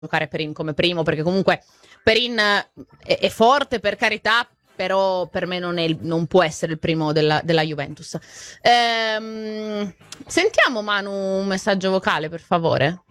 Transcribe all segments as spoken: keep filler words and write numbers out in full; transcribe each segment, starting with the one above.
giocare Perin come primo, perché comunque Perin è, è forte, per carità, però per me non, è il, non può essere il primo della, della Juventus. Ehm, sentiamo Manu un messaggio vocale, per favore.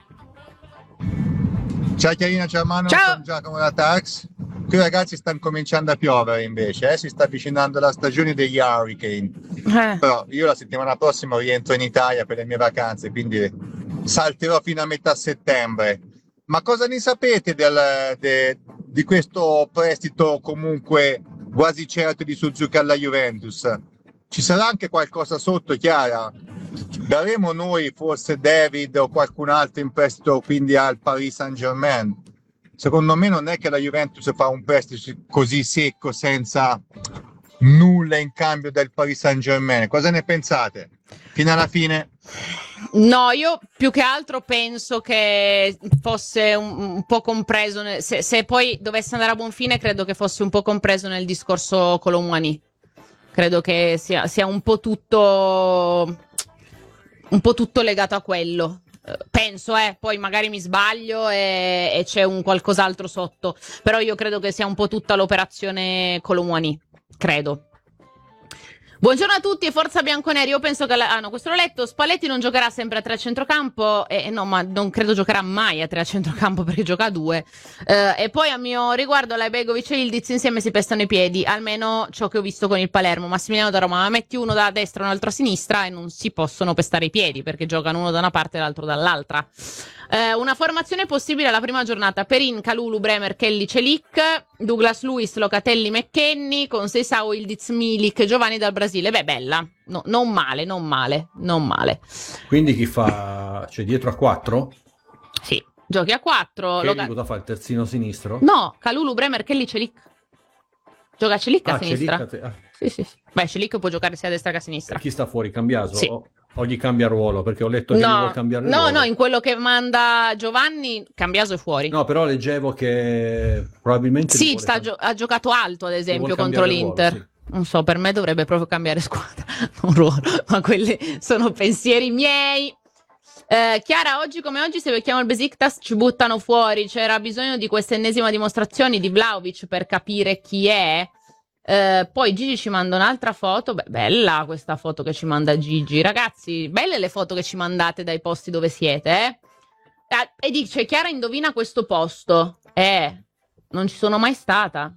Ciao Chiarina, ciao Manu, Ciao. sono Giacomo da Tax. Qui ragazzi sta cominciando a piovere invece, eh? Si sta avvicinando la stagione degli Hurricane. Eh. Però io la settimana prossima rientro in Italia per le mie vacanze, quindi salterò fino a metà settembre. Ma cosa ne sapete del, de, di questo prestito comunque quasi certo di Suzuki alla Juventus? Ci sarà anche qualcosa sotto, Chiara? Daremo noi forse David o qualcun altro in prestito quindi al Paris Saint-Germain? Secondo me non è che la Juventus fa un prestito così secco senza nulla in cambio del Paris Saint-Germain. Cosa ne pensate? Fino alla fine? No, io più che altro penso che fosse un, un po' compreso, nel, se, se poi dovesse andare a buon fine, credo che fosse un po' compreso nel discorso Colomwani. Credo che sia, sia un po' tutto un po' tutto legato a quello. Penso, eh, poi magari mi sbaglio e, e c'è un qualcos'altro sotto, però io credo che sia un po' tutta l'operazione Colomwani, credo. Buongiorno a tutti e forza bianconeri. Io penso che la... ah no, questo l'ho letto. Spalletti non giocherà sempre a tre a centrocampo e eh, no, ma non credo giocherà mai a tre a centrocampo perché gioca a due. Eh, e poi a mio riguardo la Begovic e Ildiz insieme si pestano i piedi, almeno ciò che ho visto con il Palermo. Massimiliano da Roma, ma metti uno da destra e un altro a sinistra e non si possono pestare i piedi perché giocano uno da una parte e l'altro dall'altra. Eh, una formazione possibile alla prima giornata: Perin, Kalulu, Bremer, Kelly, Celic, Douglas Luiz, Locatelli, McKennie, con Seisao, Ildiz, Milik, Giovanni dal Brasile. Beh, bella, no, non male, non male, non male. Quindi chi fa, cioè dietro a quattro? Sì, giochi a quattro. Kelly Loca... cosa fa, il terzino sinistro? No, Kalulu, Bremer, Kelly, Celic. Gioca Celic a Ah, sinistra. Celic a te- ah. Sì, sì, sì. Beh, Celic può giocare sia a destra che a sinistra. Chi sta fuori, Cambiaso? Sì. O, o gli cambia ruolo? Perché ho letto che No, gli vuole cambiare no, ruolo. no, in quello che manda Giovanni, Cambiaso è fuori. No, però leggevo che probabilmente... gli Sì, vuole sta cam- gio- ha giocato alto, ad esempio, vuole contro cambiare l'Inter. ruolo, sì. Non so, per me dovrebbe proprio cambiare squadra, non ruolo, ma quelli sono pensieri miei. Eh, Chiara, oggi come oggi, se becchiamo il Besiktas ci buttano fuori. C'era bisogno di questa ennesima dimostrazione di Vlahovic per capire chi è. Eh, poi Gigi ci manda un'altra foto. Beh, bella questa foto che ci manda Gigi. Ragazzi, belle le foto che ci mandate dai posti dove siete, eh? Eh, e dice, Chiara indovina questo posto. Eh, non ci sono mai stata.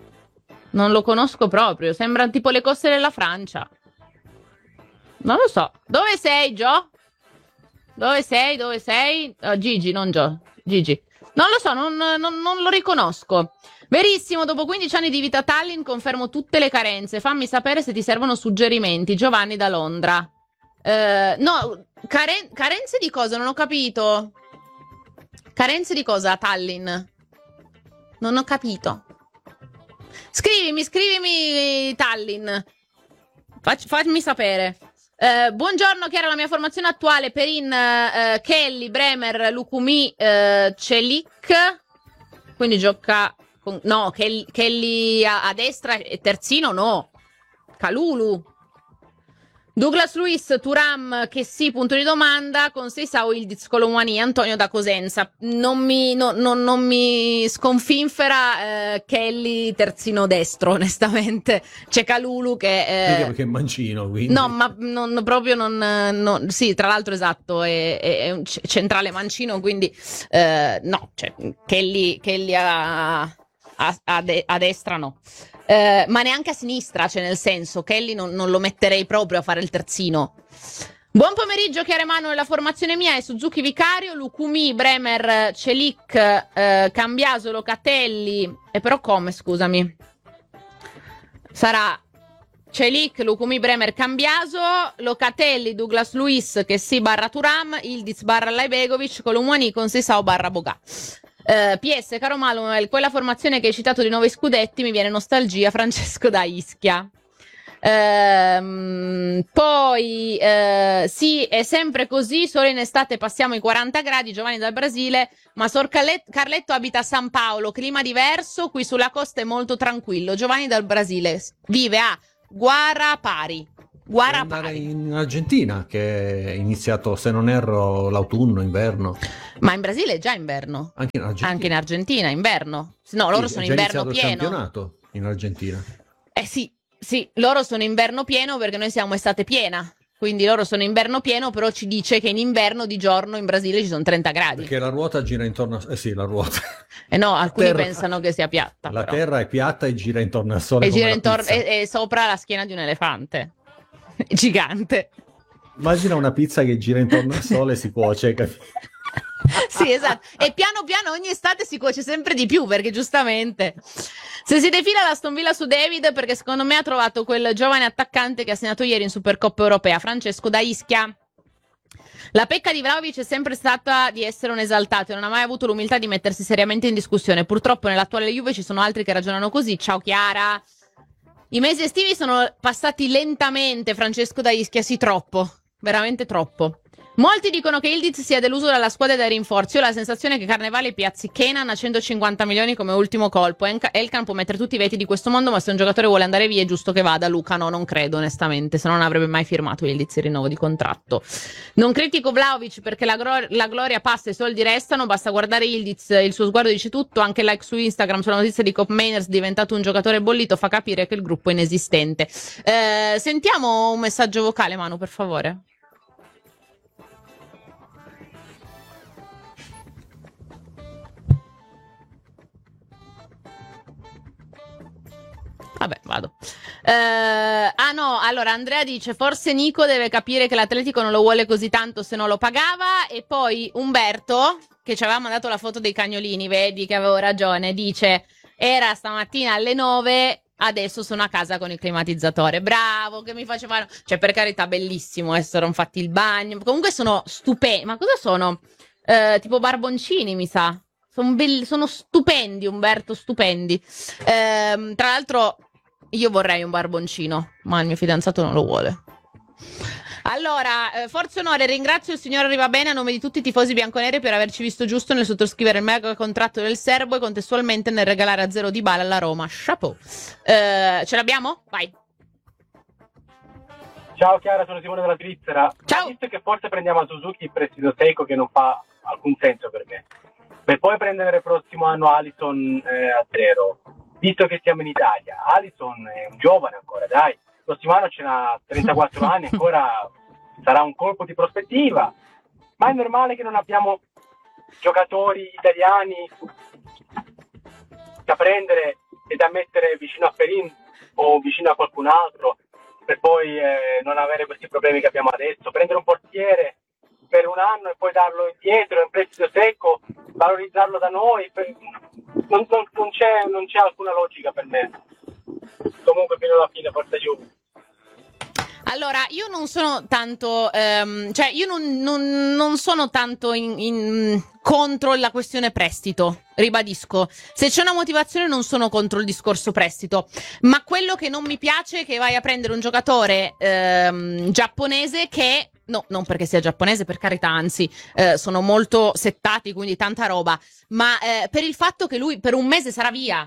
Non lo conosco proprio. Sembrano tipo le coste della Francia. Non lo so. Dove sei, Gio? Dove sei? Dove sei? Oh, Gigi, non Gio. Gigi. Non lo so, non, non, non lo riconosco. Verissimo, dopo quindici anni di vita a Tallinn confermo tutte le carenze. Fammi sapere se ti servono suggerimenti. Giovanni da Londra. Eh, no, caren- carenze di cosa? Non ho capito. Carenze di cosa a Tallinn? Non ho capito. Scrivimi, scrivimi Tallinn. Fac- fammi sapere. Eh, buongiorno Chiara, la mia formazione attuale: Perin, eh, Kelly, Bremer, Lukumi, eh, Celic. Quindi gioca con... no, Kelly, Kelly a, a destra e terzino no. Kalulu. Douglas Luiz, Thuram, che sì, punto di domanda, con Seisao, Ildiz, Colomwani, Antonio da Cosenza. Non mi, no, no, non mi sconfinfera eh, Kelly terzino destro, onestamente. C'è Kalulu che... Perché, Eh, perché è mancino, quindi... no, ma non, proprio non, non... Sì, tra l'altro esatto, è, è, è un centrale mancino, quindi eh, no, cioè Kelly, Kelly a, a, a, de, a destra no. Uh, ma neanche a sinistra, cioè nel senso Kelly non, non lo metterei proprio a fare il terzino. Buon pomeriggio Chiara Emanuele, la formazione mia è Suzuki Vicario, Lukumi, Bremer, Celic, uh, Cambiaso, Locatelli, e però come scusami? Sarà Celic, Lukumi, Bremer, Cambiaso, Locatelli, Douglas Luiz, che sì barra Thuram, Ildiz barra Laibegovic, Colomwani con Seisao barra Boga. Uh, P S, caro Manuel, quella formazione che hai citato di nove scudetti mi viene nostalgia, Francesco da Ischia. Uh, poi uh, sì, è sempre così, solo in estate passiamo i quaranta gradi, Giovanni dal Brasile, ma Sor Carlet- Carletto abita a San Paolo, clima diverso, qui sulla costa è molto tranquillo. Giovanni dal Brasile vive a Guarapari. Guara andare pari. in Argentina, che è iniziato, se non erro, l'autunno, inverno. Ma in Brasile è già inverno. Anche in Argentina. Anche in Argentina, inverno. No, loro Sì, sono è già inverno iniziato il pieno. campionato in Argentina. Eh sì, sì, loro sono inverno pieno perché noi siamo estate piena. Quindi loro sono inverno pieno, però ci dice che in inverno di giorno in Brasile ci sono trenta gradi. Perché la ruota gira intorno a... Eh sì, la ruota. Eh no, alcuni terra- pensano che sia piatta. La però. terra è piatta e gira intorno al sole E come gira la intorno pizza. e, e sopra la schiena di un elefante. Gigante. Immagina una pizza che gira intorno al sole e si cuoce, capi? Sì, esatto. E piano piano ogni estate si cuoce sempre di più, perché giustamente se si defila l'Aston Villa su David, perché secondo me ha trovato quel giovane attaccante che ha segnato ieri in Supercoppa Europea, Francesco da Ischia. La pecca di Vlahovic è sempre stata di essere un esaltato e non ha mai avuto l'umiltà di mettersi seriamente in discussione. Purtroppo nell'attuale Juve ci sono altri che ragionano così. Ciao Chiara. I mesi estivi sono passati lentamente, Francesco da Ischia, sì, troppo, veramente troppo. Molti dicono che Ildiz sia deluso dalla squadra dei rinforzi. Io ho la sensazione che Carnevale piazzi Kenan a centocinquanta milioni come ultimo colpo. Elkan può mettere tutti i veti di questo mondo, ma se un giocatore vuole andare via è giusto che vada. Luca no, non credo onestamente, se no non avrebbe mai firmato Ildiz il rinnovo di contratto. Non critico Vlahovic perché la, gro- la gloria passa e i soldi restano, basta guardare Ildiz, il suo sguardo dice tutto. Anche like su Instagram sulla notizia di Cop Mainers diventato un giocatore bollito fa capire che il gruppo è inesistente. Eh, sentiamo un messaggio vocale, Manu, per favore. Vabbè, vado. Eh, ah no, allora Andrea dice forse Nico deve capire che l'Atletico non lo vuole così tanto se non lo pagava. E poi Umberto, che ci aveva mandato la foto dei cagnolini, vedi che avevo ragione, dice era stamattina alle nove, adesso sono a casa con il climatizzatore. Bravo, che mi facevano... Cioè, per carità, bellissimo, essere non fatti il bagno. Comunque sono stupendi. Ma cosa sono? Eh, tipo barboncini, mi sa. Sono, belli, sono stupendi, Umberto, stupendi. Eh, tra l'altro... Io vorrei un barboncino, ma il mio fidanzato non lo vuole. Allora, eh, forza onore, ringrazio il signor Arrivabene a nome di tutti i tifosi bianconeri per averci visto giusto nel sottoscrivere il mega contratto del serbo e contestualmente nel regalare a zero Dybala alla Roma. Chapeau. Eh, ce l'abbiamo? Vai. Ciao Chiara, sono Simone della Svizzera. Ciao. Visto che forse prendiamo a Suzuki il prestito secco che non fa alcun senso per me, per poi prendere il prossimo anno Alisson eh, a zero. Visto che siamo in Italia, Alisson è un giovane ancora, dai, il prossimo anno ce n'ha trentaquattro anni, ancora sarà un colpo di prospettiva, ma è normale che non abbiamo giocatori italiani da prendere e da mettere vicino a Perin o vicino a qualcun altro per poi eh, non avere questi problemi che abbiamo adesso, prendere un portiere per un anno e poi darlo indietro in prestito secco, valorizzarlo da noi, per... non, non, non, c'è, non c'è alcuna logica per me. Comunque fino alla fine forza Juve. Allora, io non sono tanto, ehm, cioè io non, non, non sono tanto in, in, contro la questione prestito, ribadisco. Se c'è una motivazione non sono contro il discorso prestito, ma quello che non mi piace è che vai a prendere un giocatore ehm, giapponese che, no, non perché sia giapponese, per carità, anzi, eh, sono molto settati, quindi tanta roba, ma eh, per il fatto che lui per un mese sarà via.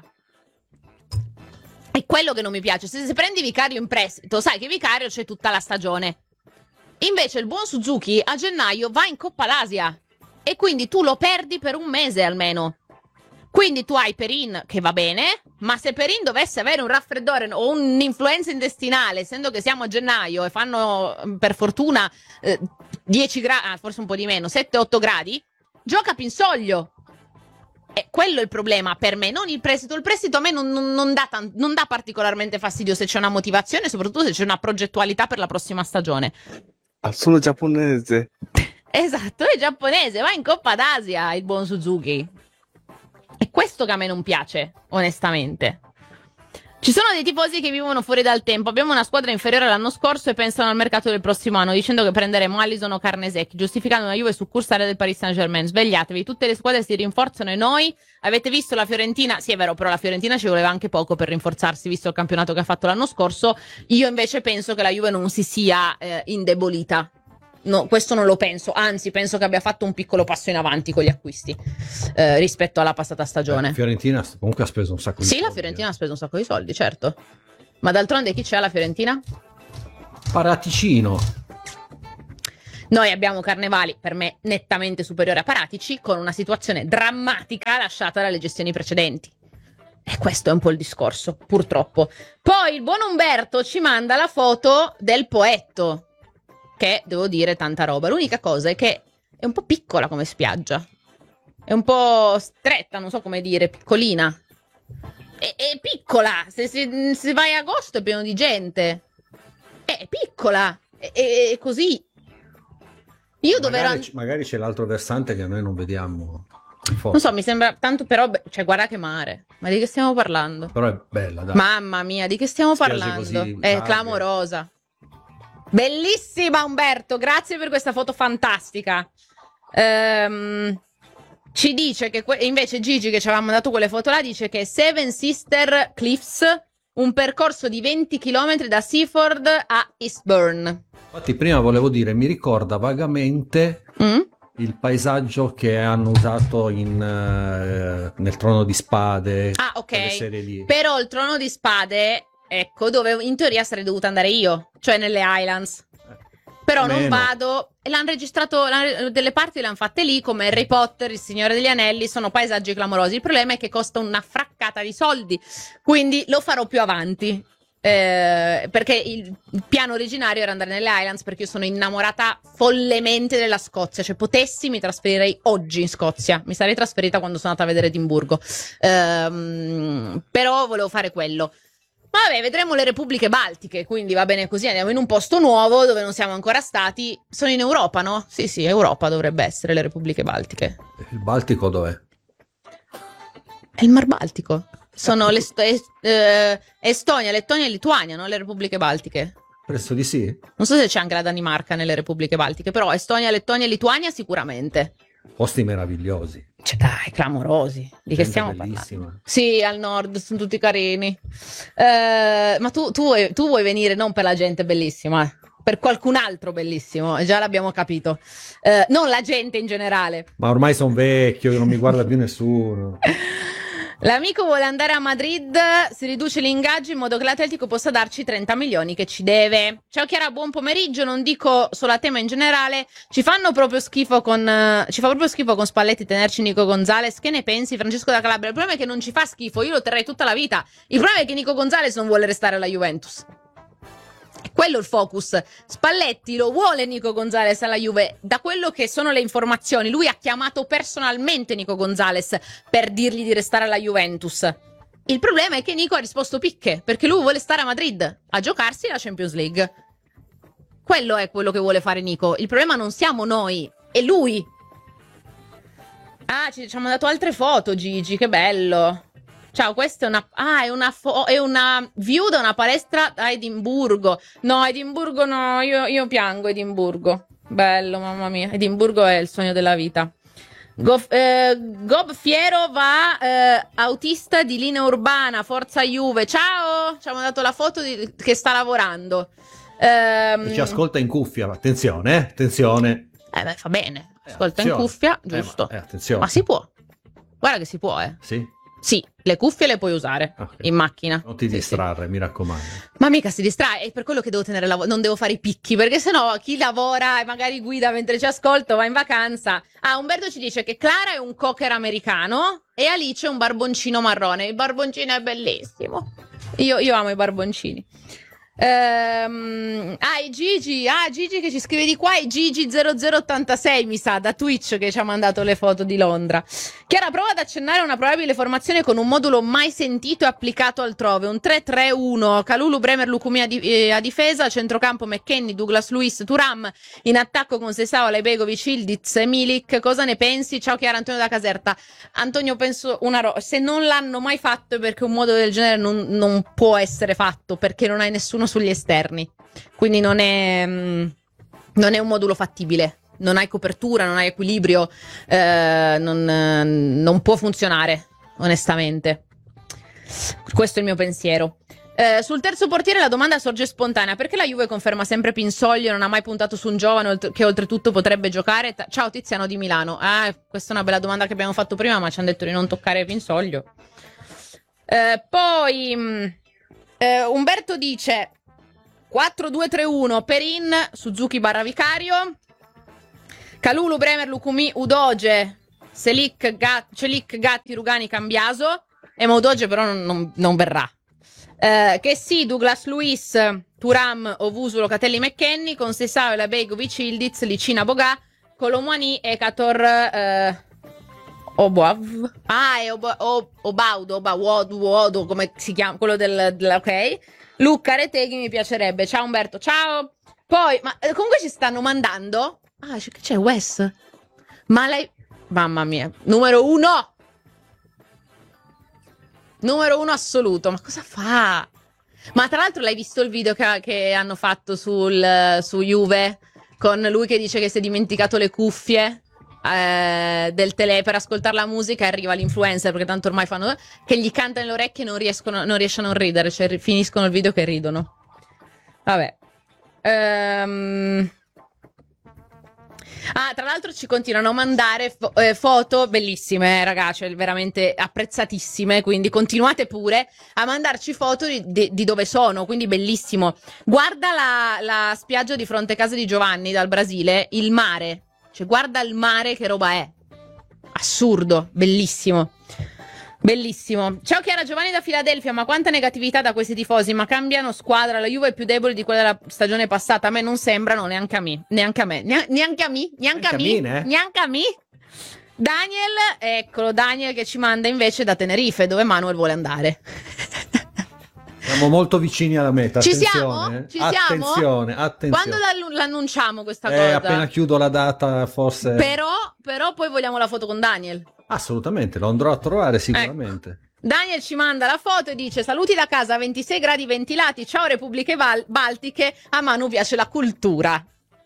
È quello che non mi piace. Se, se prendi Vicario in prestito, sai che Vicario c'è tutta la stagione. Invece il buon Suzuki a gennaio va in Coppa l'Asia e quindi tu lo perdi per un mese almeno. Quindi tu hai Perin che va bene, ma se Perin dovesse avere un raffreddore o un'influenza intestinale, essendo che siamo a gennaio e fanno per fortuna eh, dieci gradi, ah, forse un po' di meno, sette otto gradi, gioca Pinsoglio. E quello è il problema per me, non il prestito. Il prestito a me non, non, non, dà tan- non dà particolarmente fastidio se c'è una motivazione, soprattutto se c'è una progettualità per la prossima stagione. Ah, sono giapponese. Esatto, è giapponese, va in Coppa d'Asia il buon Suzuki. È questo che a me non piace, onestamente. Ci sono dei tifosi che vivono fuori dal tempo. Abbiamo una squadra inferiore all'anno scorso e pensano al mercato del prossimo anno, dicendo che prenderemo Alisson o carne secchi, giustificando una Juve succursale del Paris Saint-Germain. Svegliatevi, tutte le squadre si rinforzano e noi... Avete visto la Fiorentina? Sì, è vero, però la Fiorentina ci voleva anche poco per rinforzarsi, visto il campionato che ha fatto l'anno scorso. Io invece penso che la Juve non si sia eh, indebolita. No, questo non lo penso, anzi penso che abbia fatto un piccolo passo in avanti con gli acquisti eh, rispetto alla passata stagione. La Fiorentina comunque ha speso un sacco di sì, soldi. Sì, la Fiorentina eh. ha speso un sacco di soldi, certo. Ma d'altronde chi c'è alla Fiorentina? Paraticino. Noi abbiamo Carnevali, per me, nettamente superiore a Paratici, con una situazione drammatica lasciata dalle gestioni precedenti. E questo è un po' il discorso, purtroppo. Poi il buon Umberto ci manda la foto del Poetto, che, devo dire, tanta roba. L'unica cosa è che è un po' piccola come spiaggia. È un po' stretta, non so come dire, piccolina. È, è piccola, se, se, se vai a agosto è pieno di gente. È piccola, è, è, è così. Io dove magari, ero... magari c'è l'altro versante che noi non vediamo. Non so, mi sembra tanto, però, cioè, guarda che mare. Ma di che stiamo parlando? Però è bella, dai. Mamma mia, di che stiamo Spiagge parlando? così È larghe. clamorosa. Bellissima, Umberto, grazie per questa foto fantastica. Ehm, ci dice che que- invece Gigi, che ci aveva mandato quelle foto là, dice che Seven Sister Cliffs, un percorso di venti chilometri da Seaford a Eastbourne. Infatti prima volevo dire, mi ricorda vagamente Mm? il paesaggio che hanno usato in, eh, nel Trono di Spade. Ah, quelle ok. serie lì. Però il Trono di Spade, ecco, dove in teoria sarei dovuta andare io, cioè nelle Highlands. Però non Meno. vado. E l'hanno registrato, l'hanno- delle parti le hanno fatte lì, come Harry Potter, Il Signore degli Anelli, sono paesaggi clamorosi. Il problema è che costa una fraccata di soldi, quindi lo farò più avanti. Eh, perché il, il piano originario era andare nelle Highlands, perché io sono innamorata follemente della Scozia. Cioè, potessi, mi trasferirei oggi in Scozia. Mi sarei trasferita quando sono andata a vedere Edimburgo. Ehm, però volevo fare quello. Vabbè, vedremo le repubbliche baltiche, quindi va bene così, andiamo in un posto nuovo dove non siamo ancora stati. Sono in Europa, no? Sì, sì, Europa dovrebbe essere le repubbliche baltiche. Il Baltico dov'è? È il Mar Baltico. Sono le eh, Estonia, Lettonia e Lituania, no? Le repubbliche baltiche. Penso di sì. Non so se c'è anche la Danimarca nelle repubbliche baltiche, però Estonia, Lettonia e Lituania sicuramente. Posti meravigliosi. Cioè, dai, clamorosi. Di che Gente stiamo bellissima. parlando? Sì, al nord, sono tutti carini. Eh, ma tu, tu, vuoi, tu vuoi venire non per la gente bellissima, eh, per qualcun altro bellissimo, già l'abbiamo capito. Eh, non la gente in generale. Ma ormai sono vecchio, non mi guarda più nessuno. L'amico vuole andare a Madrid, si riduce l'ingaggio in modo che l'Atletico possa darci trenta milioni che ci deve. Ciao Chiara, buon pomeriggio, non dico solo a tema in generale, ci fanno proprio schifo con eh, ci fa proprio schifo con Spalletti tenerci Nico Gonzalez, che ne pensi Francesco da Calabria? Il problema è che non ci fa schifo, io lo terrei tutta la vita, il problema è che Nico Gonzalez non vuole restare alla Juventus. È quello il focus. Spalletti lo vuole Nico Gonzalez alla Juve. Da quello che sono le informazioni, lui ha chiamato personalmente Nico Gonzalez per dirgli di restare alla Juventus. Il problema è che Nico ha risposto picche, perché lui vuole stare a Madrid a giocarsi la Champions League. Quello è quello che vuole fare Nico. Il problema non siamo noi, è lui. Ah, ci, ci ha mandato altre foto Gigi, che bello. Ciao, questa è una, ah, è una, fo- è una view da una palestra a Edimburgo. No, Edimburgo no, io, io piango Edimburgo. Bello, mamma mia. Edimburgo è il sogno della vita. Gof, eh, Gob Fiero va, eh, autista di linea urbana, forza Juve. Ciao, ci ha mandato la foto di, che sta lavorando. Ehm, E ci ascolta in cuffia, attenzione, eh, attenzione. Eh beh, fa bene. Ascolta Eh, in attenzione. cuffia, Eh, giusto. ma- eh, attenzione. Ma si può. Guarda che si può, eh. Sì? Sì, le cuffie le puoi usare Ok. in macchina. Non ti Sì, distrarre, mi raccomando. sì. Ma mica si distrae, è per quello che devo tenere la vo- non devo fare i picchi, perché sennò chi lavora e magari guida mentre ci ascolto va in vacanza. Ah, Umberto ci dice che Clara è un cocker americano e Alice è un barboncino marrone. Il barboncino è bellissimo. Io, io amo i barboncini. Ehm, ah, e Gigi, ah, Gigi che ci scrive di qua, è Gigi zero zero ottantasei, mi sa, da Twitch, che ci ha mandato le foto di Londra. Chiara, prova ad accennare una probabile formazione con un modulo mai sentito e applicato altrove, un tre tre uno, Kalulu, Bremer, Lukumi a, di- eh, a difesa, centrocampo McKennie, Douglas Luiz, Thuram, in attacco con Sesao, Lebegovic, Ildiz e Milik. Cosa ne pensi? Ciao Chiara, Antonio da Caserta. Antonio, penso una roba, se non l'hanno mai fatto è perché un modulo del genere non, non può essere fatto, perché non hai nessuno sugli esterni, quindi non è mm, non è un modulo fattibile, non hai copertura, non hai equilibrio, eh, non, eh, non può funzionare onestamente. Questo è il mio pensiero. Eh, sul terzo portiere la domanda sorge spontanea: perché la Juve conferma sempre Pinsoglio e non ha mai puntato su un giovane olt- che oltretutto potrebbe giocare? Ta- Ciao Tiziano di Milano. Ah, questa è una bella domanda che abbiamo fatto prima, ma ci hanno detto di non toccare Pinsoglio. Eh, poi mh, eh, Umberto dice: quattro due tre uno, Perin, Suzuki barra Vicario, Kalulu, Bremer, Lukumi, Udoge, Selic, Gat, Celik, Gatti, Rugani, Cambiaso. E Udoge però non, non, non verrà. Eh, che sì, Douglas Luiz, Turam, Ovusu, Locatelli, McKennie, con Sesao, Begovic, Ildiz, Licina, Bogà, Colomwani, Ekator, eh, Obav, ah, è Oba, o, Obaudo, Obaudo, Uodo, come si chiama, quello del, del ok. Luca Reteghi mi piacerebbe. Ciao Umberto, ciao. Poi, ma comunque ci stanno mandando. Ah, c'è, c'è Wes. Ma lei, mamma mia, numero uno. Numero uno assoluto, ma cosa fa? Ma tra l'altro l'hai visto il video che, che hanno fatto sul, su Juve? Con lui che dice che si è dimenticato le cuffie eh, del tele per ascoltare la musica e arriva l'influencer, perché tanto ormai fanno... che gli canta nelle orecchie e non riescono, non riescono a non ridere, cioè finiscono il video che ridono. Vabbè. Ehm... Ah, tra l'altro ci continuano a mandare fo- eh, foto bellissime, eh, ragazzi, veramente apprezzatissime, quindi continuate pure a mandarci foto di, di, di dove sono, quindi bellissimo. Guarda la, la spiaggia di fronte a casa di Giovanni dal Brasile, il mare, cioè guarda il mare che roba è, assurdo, bellissimo. Bellissimo. Ciao Chiara, Giovanni da Filadelfia, ma quanta negatività da questi tifosi, ma cambiano squadra, la Juve è più debole di quella della stagione passata, a me non sembrano, neanche a me, neanche a me, neanche, neanche a me, neanche a me, Camine, eh? neanche a me. Daniel, eccolo, Daniel che ci manda invece da Tenerife, dove Manuel vuole andare. Siamo molto vicini alla meta. Ci attenzione, siamo? eh. Ci siamo? Attenzione, attenzione. Quando l'annu- l'annunciamo questa Eh, cosa? appena chiudo la data, forse. Però, però poi vogliamo la foto con Daniel. Assolutamente, lo andrò a trovare sicuramente. Ecco. Daniel ci manda la foto e dice: saluti da casa, ventisei gradi ventilati, ciao Repubbliche Val- Baltiche, a Manu piace la cultura.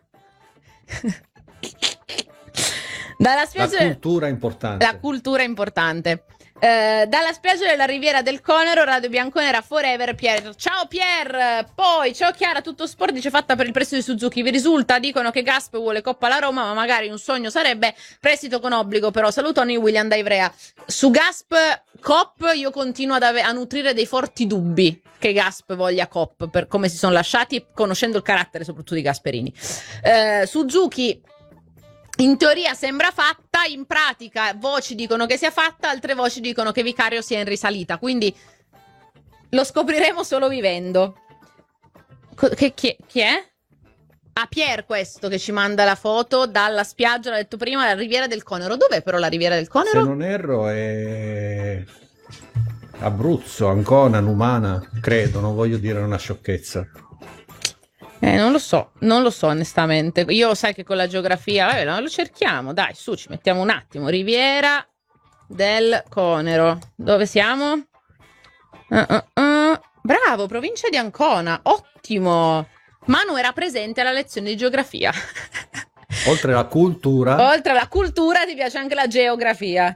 Dalla spiaggia La cultura è importante. La cultura è importante. Eh, dalla spiaggia della Riviera del Conero, Radio Bianconera Forever, Pier. Ciao Pier! Poi, ciao Chiara, tutto sport dice fatta per il prestito di Suzuki. Vi risulta? Dicono che Gasp vuole Coppa alla Roma, ma magari un sogno sarebbe prestito con obbligo, però. Salutoni William da Ivrea. Su Gasp Cop io continuo ad ave- a nutrire dei forti dubbi che Gasp voglia Cop, per come si sono lasciati, conoscendo il carattere soprattutto di Gasperini. Eh, Suzuki in teoria sembra fatta, in pratica voci dicono che sia fatta, altre voci dicono che Vicario sia in risalita, quindi lo scopriremo solo vivendo. Co- che, chi, chi è? Ah, Pier questo che ci manda la foto dalla spiaggia, l'ho detto prima, la Riviera del Conero. Dov'è però la Riviera del Conero? Se non erro è Abruzzo, Ancona, Numana, credo, non voglio dire una sciocchezza. Eh, non lo so, non lo so onestamente. Io sai che con la geografia, vabbè, no, lo cerchiamo, dai, su, ci mettiamo un attimo. Riviera del Conero. Dove siamo? Uh, uh, uh. Bravo, provincia di Ancona, ottimo. Manu era presente alla lezione di geografia. Oltre alla cultura. Oltre alla cultura ti piace anche la geografia.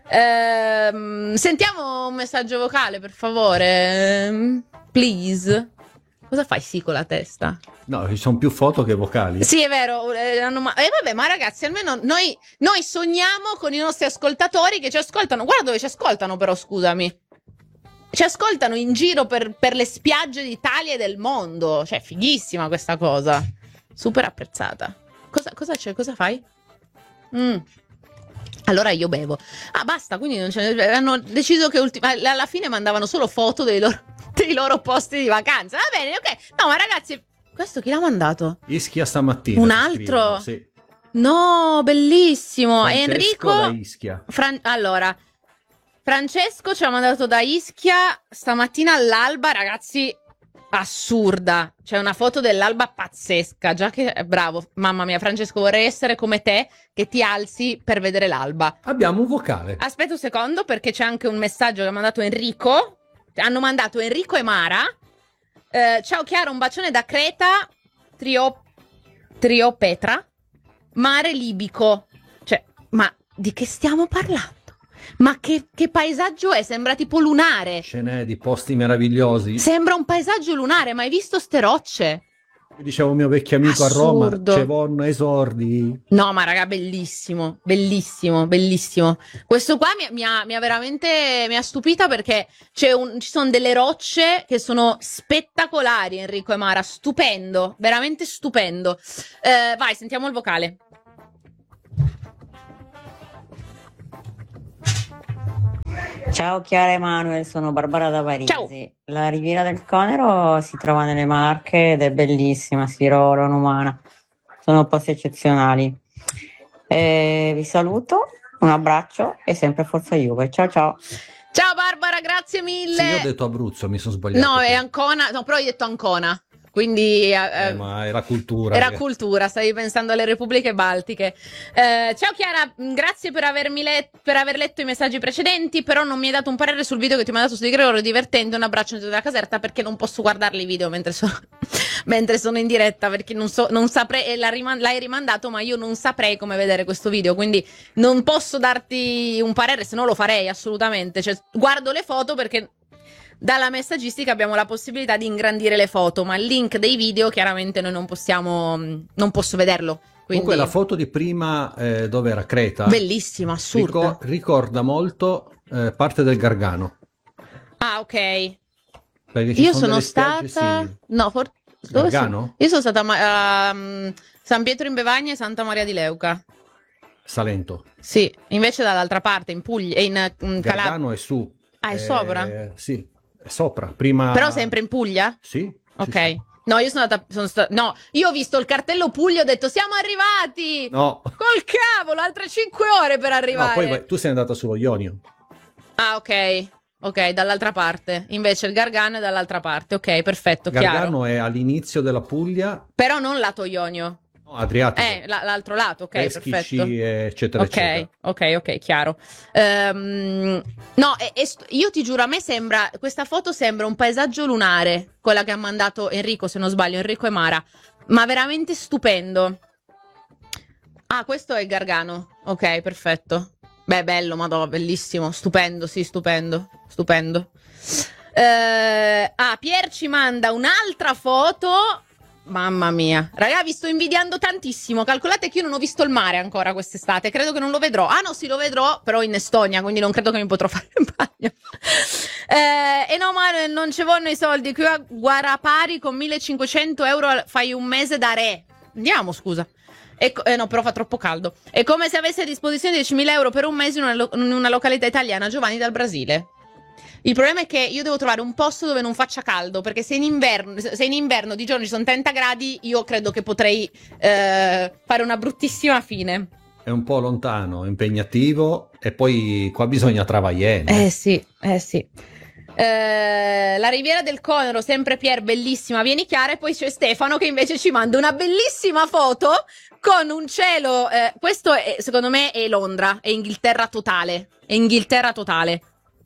Ehm, sentiamo un messaggio vocale, per favore. Ehm, please. Cosa fai sì con la testa? No, ci sono più foto che vocali. Sì, è vero. Eh, hanno ma- eh, vabbè, ma ragazzi, almeno noi, noi sogniamo con i nostri ascoltatori che ci ascoltano. Guarda dove ci ascoltano, però, scusami. Ci ascoltano in giro per, per le spiagge d'Italia e del mondo. Cioè, fighissima questa cosa. Super apprezzata. Cosa, cosa c'è? Cosa fai? Mm. Allora io bevo. Ah, basta, quindi non ce ne... hanno deciso che ulti... alla fine mandavano solo foto dei loro, dei loro posti di vacanza. Va bene, ok. No, ma ragazzi, questo chi l'ha mandato? Ischia stamattina. Un ci altro? scrivono, sì. No, bellissimo. Francesco Enrico da Ischia. Fran- allora, Francesco ci ha mandato da Ischia stamattina all'alba, ragazzi, assurda. C'è una foto dell'alba pazzesca. Già che bravo, mamma mia, Francesco, vorrei essere come te che ti alzi per vedere l'alba. Abbiamo un vocale. Aspetta un secondo, perché c'è anche un messaggio che ha mandato Enrico. Hanno mandato Enrico e Mara. Eh, ciao Chiara, un bacione da Creta, Trio, Triopetra, mare libico. Cioè, ma di che stiamo parlando? Ma che, che paesaggio è? Sembra tipo lunare. Scene di posti meravigliosi. Sembra un paesaggio lunare, ma hai visto ste rocce? Dicevo mio vecchio amico a Assurdo. Roma, Cevon esordi. No, ma raga, bellissimo, bellissimo, bellissimo. Questo qua mi, mi ha, mi ha veramente mi ha stupita perché c'è un, ci sono delle rocce che sono spettacolari, Enrico e Mara, stupendo, veramente stupendo. Eh, vai, sentiamo il vocale. Ciao Chiara e Manuel, sono Barbara da Parigi. Ciao. La Riviera del Conero si trova nelle Marche ed è bellissima, Sirolo, Numana. Sono posti eccezionali. Eh, vi saluto, un abbraccio e sempre Forza Juve. Ciao ciao. Ciao Barbara, grazie mille. Sì, io ho detto Abruzzo, mi sono sbagliato. No, è qui. Ancona, no, però hai detto Ancona. Quindi eh, Eh, ma era cultura. era che- cultura, stavi pensando alle repubbliche baltiche. Eh, ciao Chiara, mh, grazie per avermi let- per aver letto i messaggi precedenti, però non mi hai dato un parere sul video che ti ho mandato su di Gregorio, divertente, un abbraccio dalla Caserta, perché non posso guardarli i video mentre sono, mentre sono in diretta, perché non so, non saprei, e l'ha riman- l'hai rimandato, ma io non saprei come vedere questo video, quindi non posso darti un parere, se no lo farei assolutamente. Cioè, guardo le foto perché dalla messaggistica abbiamo la possibilità di ingrandire le foto, ma il link dei video chiaramente noi non possiamo, non posso vederlo. Quindi Comunque la foto di prima, eh, dove era Creta, bellissima, assurda. ricor- ricorda molto eh, parte del Gargano. Ah, ok. Perché ci Io sono sono delle spiagge stata simili. no, for... dove Gargano? sono? Io sono stata a Ma- a, mm, San Pietro in Bevagna e Santa Maria di Leuca. Salento. Sì, invece dall'altra parte in Puglia e in mm, Calabria. Gargano è su. Ah, è Eh, sopra? Sì, è sopra. Prima... Però sempre in Puglia? Sì. Ok. sì, sì. No, io sono andata sono sta- no, io ho visto il cartello Puglia e ho detto siamo arrivati! No. Col cavolo, altre cinque ore per No, arrivare. poi vai- tu sei andata sullo Ionio. Ah, ok. Ok, dall'altra parte. Invece il Gargano è dall'altra parte. Ok, perfetto, chiaro. Gargano è all'inizio della Puglia, Però non lato Ionio. no, Adriatico. Eh, la- l'altro lato, ok, Eschici, perfetto. eccetera, Ok, eccetera. ok, ok, chiaro. Ehm, no, e- e st- io ti giuro, a me sembra, questa foto sembra un paesaggio lunare, quella che ha mandato Enrico, se non sbaglio, Enrico e Mara, ma veramente stupendo. Ah, questo è il Gargano. Ok, perfetto. Beh, bello, madò, bellissimo, stupendo, sì, stupendo, stupendo. Eh, ah, Pier ci manda un'altra foto. Mamma mia, raga, vi sto invidiando tantissimo. Calcolate che io non ho visto il mare ancora quest'estate. Credo che non lo vedrò. Ah, no, sì, lo vedrò, però in Estonia, quindi non credo che mi potrò fare il bagno. Eh, e no, Manuel, non ci vogliono i soldi. Qui a Guarapari con millecinquecento euro fai un mese da re. Andiamo, scusa. E co- eh, no, però fa troppo caldo. È come se avessi a disposizione diecimila euro per un mese in una, lo- in una località italiana. Giovanni dal Brasile. Il problema è che io devo trovare un posto dove non faccia caldo, perché se in inverno, se in inverno di giorno ci sono trenta gradi, io credo che potrei eh, fare una bruttissima fine. È un po' lontano, impegnativo, e poi qua bisogna travagliare. Eh sì, eh sì. Eh, la Riviera del Conero, sempre Pier, bellissima, vieni Chiara, e poi c'è Stefano che invece ci manda una bellissima foto con un cielo, eh, questo è, secondo me è Londra, è Inghilterra totale, è Inghilterra totale.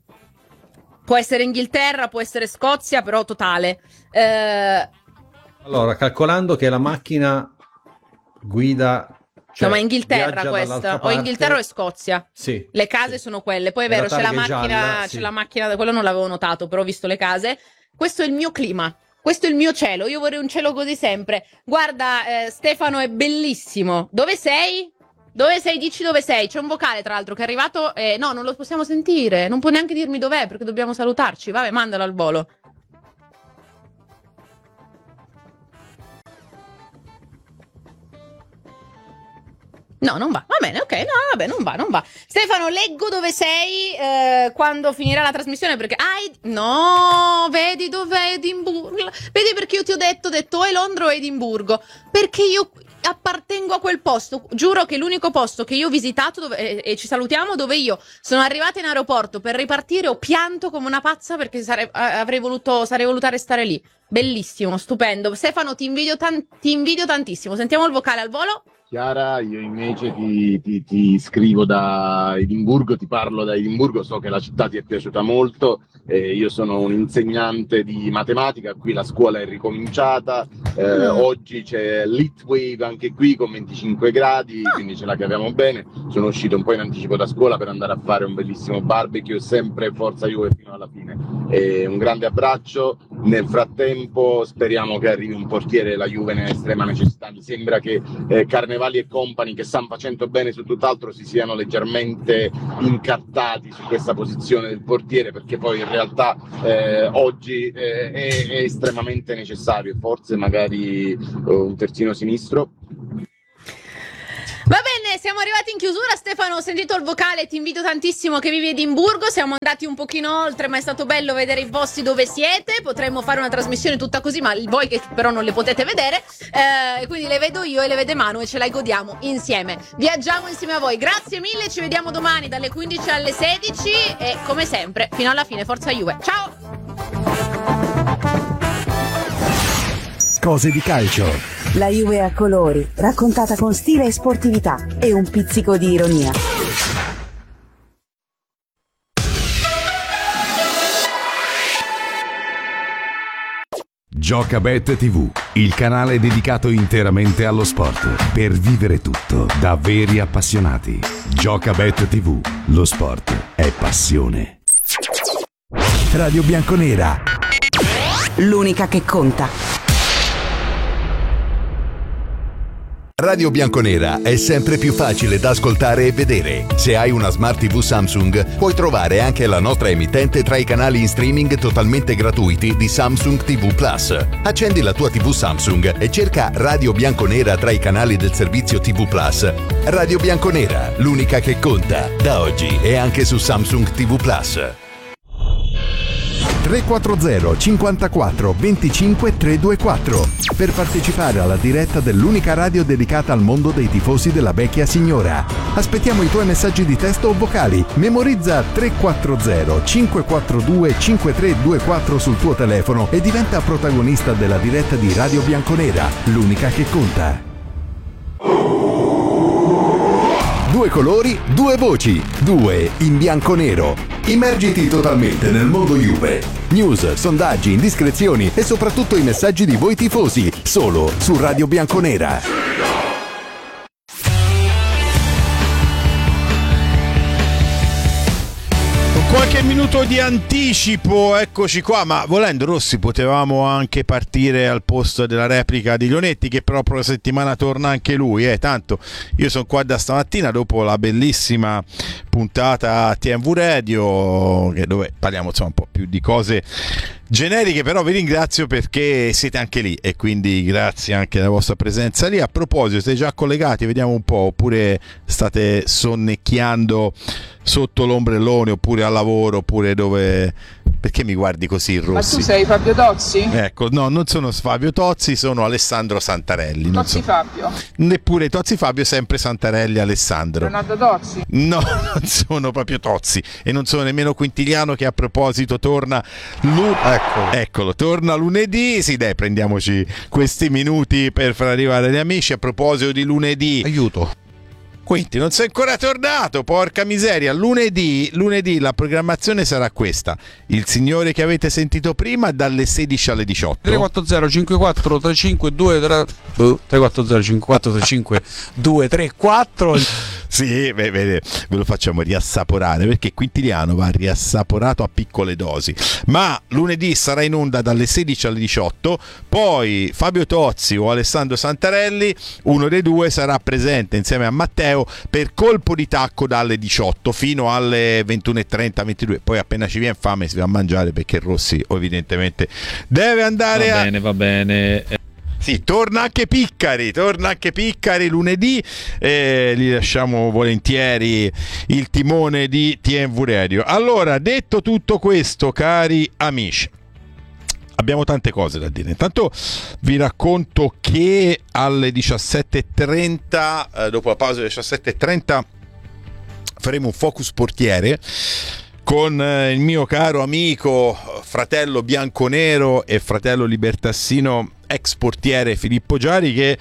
Può essere Inghilterra, può essere Scozia, però totale. Eh, Allora, calcolando che la macchina guida... cioè, no, ma Inghilterra viaggia questa, dall'altra o parte- Inghilterra o Scozia. Sì. Le case sì. sono quelle, poi è E la vero, c'è la targa macchina, gialla, c'è sì. la macchina, quello non l'avevo notato, però ho visto le case. Questo è il mio clima, questo è il mio cielo, io vorrei un cielo così sempre. Guarda, eh, Stefano, è bellissimo. Dove sei? Dove sei? Dici dove sei. C'è un vocale, tra l'altro, che è arrivato. Eh, no, non lo possiamo sentire. Non può neanche dirmi dov'è, perché dobbiamo salutarci. Vabbè, mandalo al volo. No, non va. Va bene, ok. No, vabbè, non va, non va. Stefano, leggo dove sei eh, quando finirà la trasmissione, perché... Ah, Ed- no, vedi dov'è Edimburgo? Vedi perché io ti ho detto, ho detto o è Londra o Edimburgo? Perché io appartengo a quel posto. Giuro che è l'unico posto che io ho visitato, dove, e, e ci salutiamo, dove io sono arrivata in aeroporto per ripartire, ho pianto come una pazza perché sare- avrei voluto, sarei voluta restare lì. Bellissimo, stupendo. Stefano, ti invidio, tan- ti invidio tantissimo. Sentiamo il vocale al volo. Chiara, io invece ti, ti- ti scrivo da Edimburgo, ti parlo da Edimburgo, so che la città ti è piaciuta molto, eh, io sono un insegnante di matematica, qui la scuola è ricominciata, eh, Mm. oggi c'è l'heatwave anche qui con venticinque gradi, quindi ce la caviamo bene, sono uscito un po' in anticipo da scuola per andare a fare un bellissimo barbecue, sempre Forza Juve fino alla fine. Eh, un grande abbraccio, Nel frattempo speriamo che arrivi un portiere, la Juve ne è estrema necessità. Mi sembra che eh, Carnevali e compagni, che stanno facendo bene su tutt'altro, si siano leggermente incartati su questa posizione del portiere, perché poi in realtà eh, oggi eh, è, è estremamente necessario, forse magari eh, un terzino sinistro. Va bene, siamo arrivati in chiusura. Stefano, ho sentito il vocale, ti invito tantissimo che vivi a Edimburgo, siamo andati un pochino oltre, ma è stato bello vedere i posti dove siete. Potremmo fare una trasmissione tutta così, ma voi che però non le potete vedere, eh, quindi le vedo io e le vede Manu e ce la godiamo insieme, viaggiamo insieme a voi. Grazie mille, ci vediamo domani dalle quindici alle sedici e come sempre fino alla fine forza Juve. Ciao. Cose di calcio. La Juve a colori, raccontata con stile e sportività e un pizzico di ironia. Giocabet tivù, il canale dedicato interamente allo sport, per vivere tutto da veri appassionati. Giocabet tivù, lo sport è passione. Radio Bianconera, l'unica che conta. Radio Bianconera è sempre più facile da ascoltare e vedere. Se hai una Smart tivù Samsung, puoi trovare anche la nostra emittente tra i canali in streaming totalmente gratuiti di Samsung tivù Plus. Accendi la tua tivù Samsung e cerca Radio Bianconera tra i canali del servizio tivù Plus. Radio Bianconera, l'unica che conta, da oggi e anche su Samsung tivù Plus. tre quattro zero cinquantaquattro venticinque trecentoventiquattro per partecipare alla diretta dell'unica radio dedicata al mondo dei tifosi della vecchia signora. Aspettiamo i tuoi messaggi di testo o vocali. Memorizza tre quattro zero cinque quattro due cinque tre due quattro sul tuo telefono e diventa protagonista della diretta di Radio Bianconera, l'unica che conta. Due colori, due voci, due in bianco-nero. Immergiti totalmente nel mondo Juve. News, sondaggi, indiscrezioni e soprattutto i messaggi di voi tifosi, solo su Radio Bianconera. Qualche minuto di anticipo, eccoci qua, ma volendo Rossi potevamo anche partire al posto della replica di Leonetti, che però la settimana torna anche lui, eh. Tanto io sono qua da stamattina dopo la bellissima puntata T M V Radio, dove parliamo insomma un po' più di cose generiche, però vi ringrazio perché siete anche lì e quindi grazie anche della vostra presenza lì. A proposito, siete già collegati? Vediamo un po', oppure state sonnecchiando sotto l'ombrellone, oppure al lavoro, oppure dove... Perché mi guardi così, Rossi? Ma tu sei Fabio Tozzi? Ecco, no, non sono Fabio Tozzi, sono Alessandro Santarelli. Non Tozzi so... Fabio? Neppure Tozzi Fabio, sempre Santarelli Alessandro. Leonardo Tozzi? No, non sono proprio Tozzi e non sono nemmeno Quintiliano, che a proposito torna lu... Ecco. Eccolo, torna lunedì. Sì, dai, prendiamoci questi minuti per far arrivare gli amici. A proposito di lunedì, aiuto. Quindi non sei ancora tornato, porca miseria. Lunedì, lunedì la programmazione sarà questa: il signore che avete sentito prima dalle sedici alle diciotto. tre quattro zero cinque quattro tre cinque due tre tre quattro zero cinque quattro tre cinque due tre quattro. Sì, ve, ve, ve lo facciamo riassaporare, perché Quintiliano va riassaporato a piccole dosi. Ma lunedì sarà in onda dalle sedici alle diciotto. Poi Fabio Tozzi o Alessandro Santarelli, uno dei due, sarà presente insieme a Matteo per colpo di tacco dalle diciotto fino alle ventuno e trenta ventidue. Poi appena ci viene fame si va a mangiare, perché Rossi evidentemente deve andare. Va a... bene, va bene. Sì, torna anche Piccari, torna anche Piccari lunedì e gli lasciamo volentieri il timone di T M V Radio. Allora, detto tutto questo, cari amici, abbiamo tante cose da dire. Intanto vi racconto che alle diciassette e trenta, eh, dopo la pausa delle diciassette e trenta, faremo un focus portiere con eh, il mio caro amico, fratello bianconero e fratello libertassino, ex portiere Filippo Giari, che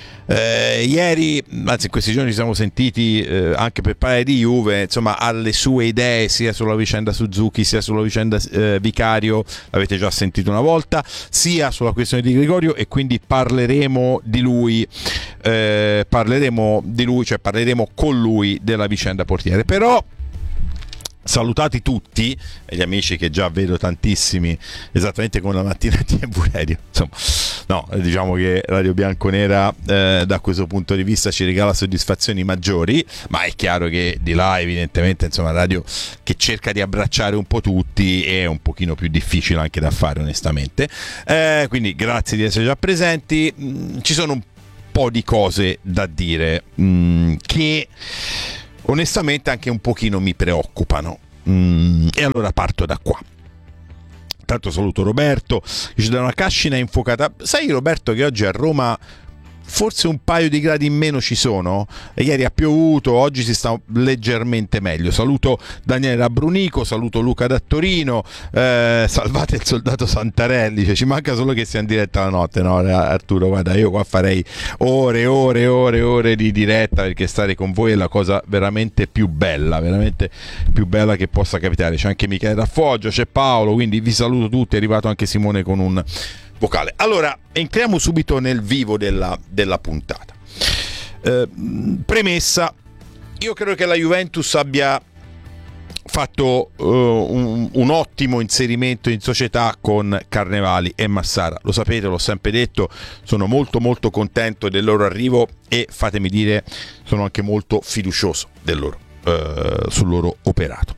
eh, ieri, anzi in questi giorni ci siamo sentiti eh, anche per parlare di Juve. Insomma, ha le sue idee sia sulla vicenda Suzuki sia sulla vicenda eh, Vicario, l'avete già sentito una volta, sia sulla questione di Gregorio, e quindi parleremo di lui eh, parleremo di lui, cioè parleremo con lui della vicenda portiere. Però salutati tutti, e gli amici che già vedo tantissimi, esattamente come la mattina di T V Radio. Insomma, no, diciamo che Radio Bianconera eh, da questo punto di vista ci regala soddisfazioni maggiori, ma è chiaro che di là evidentemente, insomma, radio che cerca di abbracciare un po' tutti è un pochino più difficile anche da fare, onestamente. Eh, quindi grazie di essere già presenti. Mm, ci sono un po' di cose da dire mm, che onestamente anche un pochino mi preoccupano, mm, e allora parto da qua. Tanto saluto Roberto, dice da una cascina infuocata. Sai, Roberto, che oggi a Roma forse un paio di gradi in meno ci sono? E ieri ha piovuto, oggi si sta leggermente meglio. Saluto Daniele da Brunico, saluto Luca da Torino, eh, salvate il soldato Santarelli, cioè, ci manca solo che sia in diretta la notte, no Arturo? Guarda, io qua farei ore, ore, ore, ore di diretta, perché stare con voi è la cosa veramente più bella, veramente più bella che possa capitare. C'è anche Michele da Foggia, c'è Paolo, quindi vi saluto tutti, è arrivato anche Simone con un vocale. Allora, entriamo subito nel vivo della, della puntata. Eh, premessa, io credo che la Juventus abbia fatto uh, un, un ottimo inserimento in società con Carnevali e Massara. Lo sapete, l'ho sempre detto, sono molto molto contento del loro arrivo e, fatemi dire, sono anche molto fiducioso del loro, uh, sul loro operato.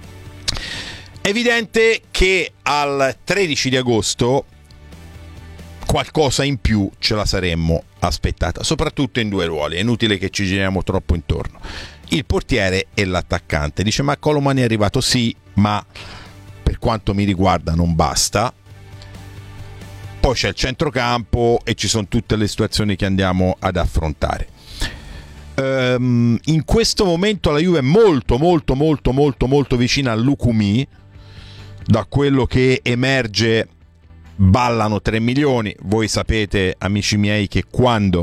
È evidente che al tredici di agosto qualcosa in più ce la saremmo aspettata, soprattutto in due ruoli. È inutile che ci giriamo troppo intorno: il portiere e l'attaccante. Dice, ma Colomani è arrivato, sì, ma per quanto mi riguarda non basta. Poi c'è il centrocampo e ci sono tutte le situazioni che andiamo ad affrontare. Um, in questo momento la Juve è molto molto molto molto molto vicina al Lukumi. Da quello che emerge ballano tre milioni. Voi sapete, amici miei, che quando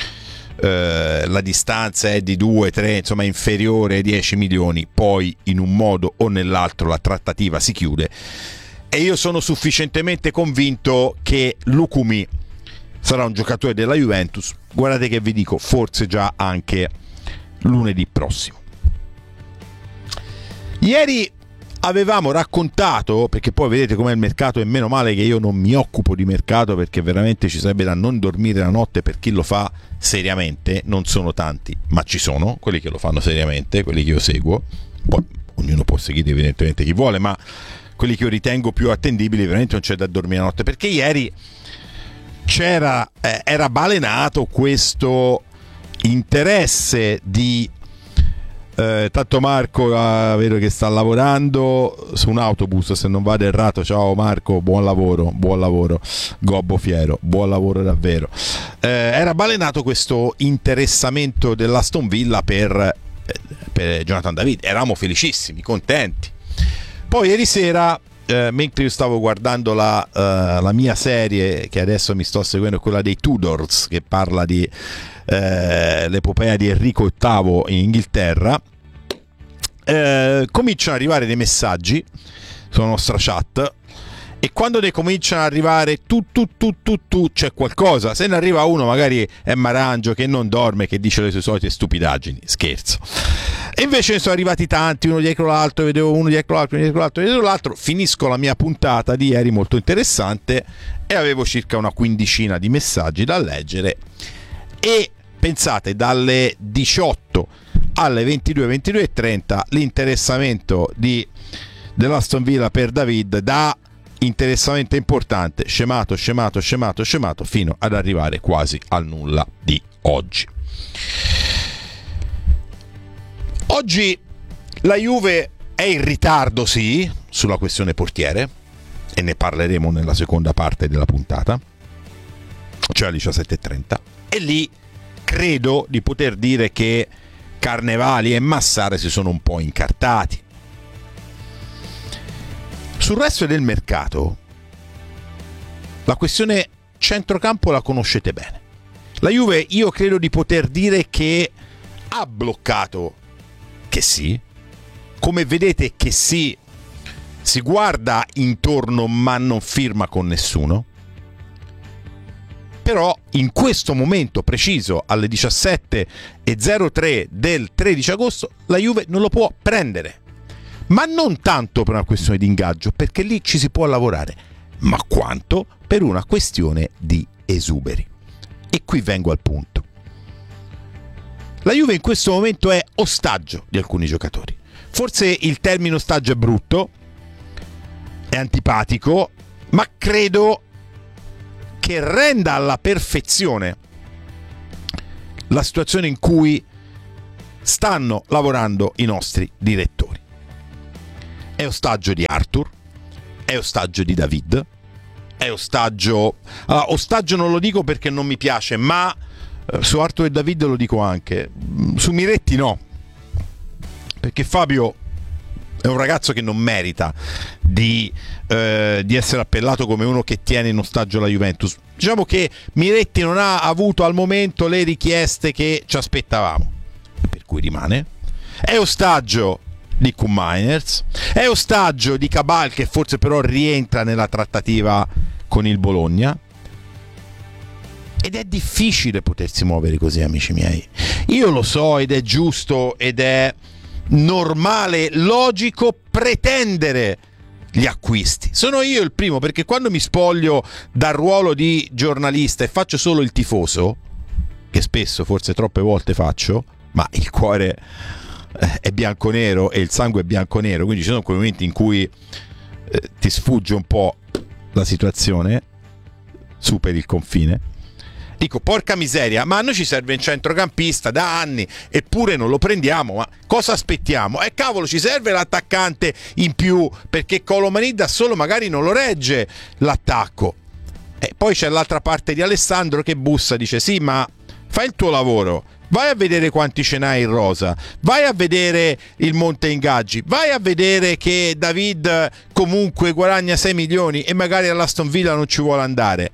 eh, la distanza è di due tre, insomma inferiore ai dieci milioni, poi in un modo o nell'altro la trattativa si chiude, e io sono sufficientemente convinto che Lukumi sarà un giocatore della Juventus. Guardate che vi dico, forse già anche lunedì prossimo. Ieri avevamo raccontato, perché poi vedete com'è il mercato, e meno male che io non mi occupo di mercato, perché veramente ci sarebbe da non dormire la notte per chi lo fa seriamente. Non sono tanti, ma ci sono quelli che lo fanno seriamente, quelli che io seguo. Poi ognuno può seguire evidentemente chi vuole, ma quelli che io ritengo più attendibili veramente non c'è da dormire la notte, perché ieri c'era eh, era balenato questo interesse di Eh, tanto Marco, eh, vedo che sta lavorando su un autobus, se non vado errato. Ciao Marco, buon lavoro, buon lavoro, Gobbo fiero, buon lavoro davvero. Eh, era balenato questo interessamento dell'Aston Villa per, eh, per Jonathan David. Eravamo felicissimi, contenti. Poi ieri sera, eh, mentre io stavo guardando la, uh, la mia serie che adesso mi sto seguendo, quella dei Tudors, che parla di Eh, l'epopea di Enrico ottavo in Inghilterra, eh, cominciano ad arrivare dei messaggi sulla nostra chat, e quando ne cominciano ad arrivare tu tu tu tu tu c'è qualcosa. Se ne arriva uno magari è Marangio che non dorme, che dice le sue solite stupidaggini, scherzo, e invece ne sono arrivati tanti, uno dietro l'altro, vedevo uno dietro l'altro, uno dietro l'altro, dietro l'altro. Finisco la mia puntata di ieri molto interessante e avevo circa una quindicina di messaggi da leggere, e pensate, dalle diciotto alle ventidue, ventidue e trenta l'interessamento di dell'Aston Villa per David, da interessamento importante, scemato, scemato, scemato, scemato, fino ad arrivare quasi al nulla di oggi. Oggi la Juve è in ritardo, sì, sulla questione portiere, e ne parleremo nella seconda parte della puntata, cioè alle diciassette e trenta, e lì credo di poter dire che Carnevali e Massara si sono un po' incartati. Sul resto del mercato la questione centrocampo la conoscete bene. La Juve, io credo di poter dire che ha bloccato che sì, come vedete che sì, si guarda intorno ma non firma con nessuno. Però in questo momento preciso, alle diciassette e zero tre del tredici agosto, la Juve non lo può prendere, ma non tanto per una questione di ingaggio, perché lì ci si può lavorare, ma quanto per una questione di esuberi. E qui vengo al punto. La Juve in questo momento è ostaggio di alcuni giocatori. Forse il termine ostaggio è brutto, è antipatico, ma credo che renda alla perfezione la situazione in cui stanno lavorando i nostri direttori. È ostaggio di Arthur, è ostaggio di David, è ostaggio... Allora, ostaggio non lo dico perché non mi piace, ma eh, su Arthur e David lo dico anche. Su Miretti no, perché Fabio è un ragazzo che non merita di, eh, di essere appellato come uno che tiene in ostaggio la Juventus. Diciamo che Miretti non ha avuto al momento le richieste che ci aspettavamo, per cui rimane. È ostaggio di Koeman Miners, è ostaggio di Cabal, che forse però rientra nella trattativa con il Bologna, ed è difficile potersi muovere così, amici miei. Io lo so, ed è giusto ed è normale, logico pretendere gli acquisti. Sono io il primo, perché quando mi spoglio dal ruolo di giornalista e faccio solo il tifoso, che spesso, forse troppe volte faccio, ma il cuore è bianconero e il sangue è bianconero, quindi ci sono quei momenti in cui eh, ti sfugge un po' la situazione, superi il confine. Dico, porca miseria, ma a noi ci serve un centrocampista da anni, eppure non lo prendiamo, ma cosa aspettiamo? E eh, cavolo, ci serve l'attaccante in più, perché Colomani da solo magari non lo regge l'attacco. E poi c'è l'altra parte di Alessandro che bussa, dice sì, ma fai il tuo lavoro, vai a vedere quanti ce n'hai in rosa, vai a vedere il monte ingaggi, vai a vedere che David comunque guadagna sei milioni e magari all'Aston Villa non ci vuole andare.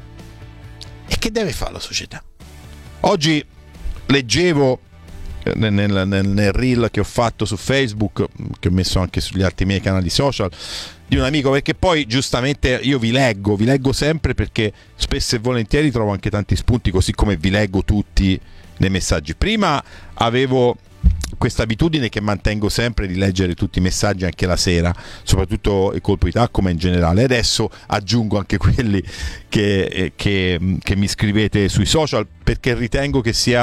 E che deve fare la società? Oggi leggevo nel, nel, nel reel che ho fatto su Facebook, che ho messo anche sugli altri miei canali social, di un amico, perché poi giustamente io vi leggo, vi leggo sempre, perché spesso e volentieri trovo anche tanti spunti, così come vi leggo tutti nei messaggi. Prima avevo questa abitudine che mantengo sempre di leggere tutti i messaggi anche la sera, soprattutto il colpo di tacco, ma in generale. Adesso aggiungo anche quelli che, che, che mi scrivete sui social, perché ritengo che sia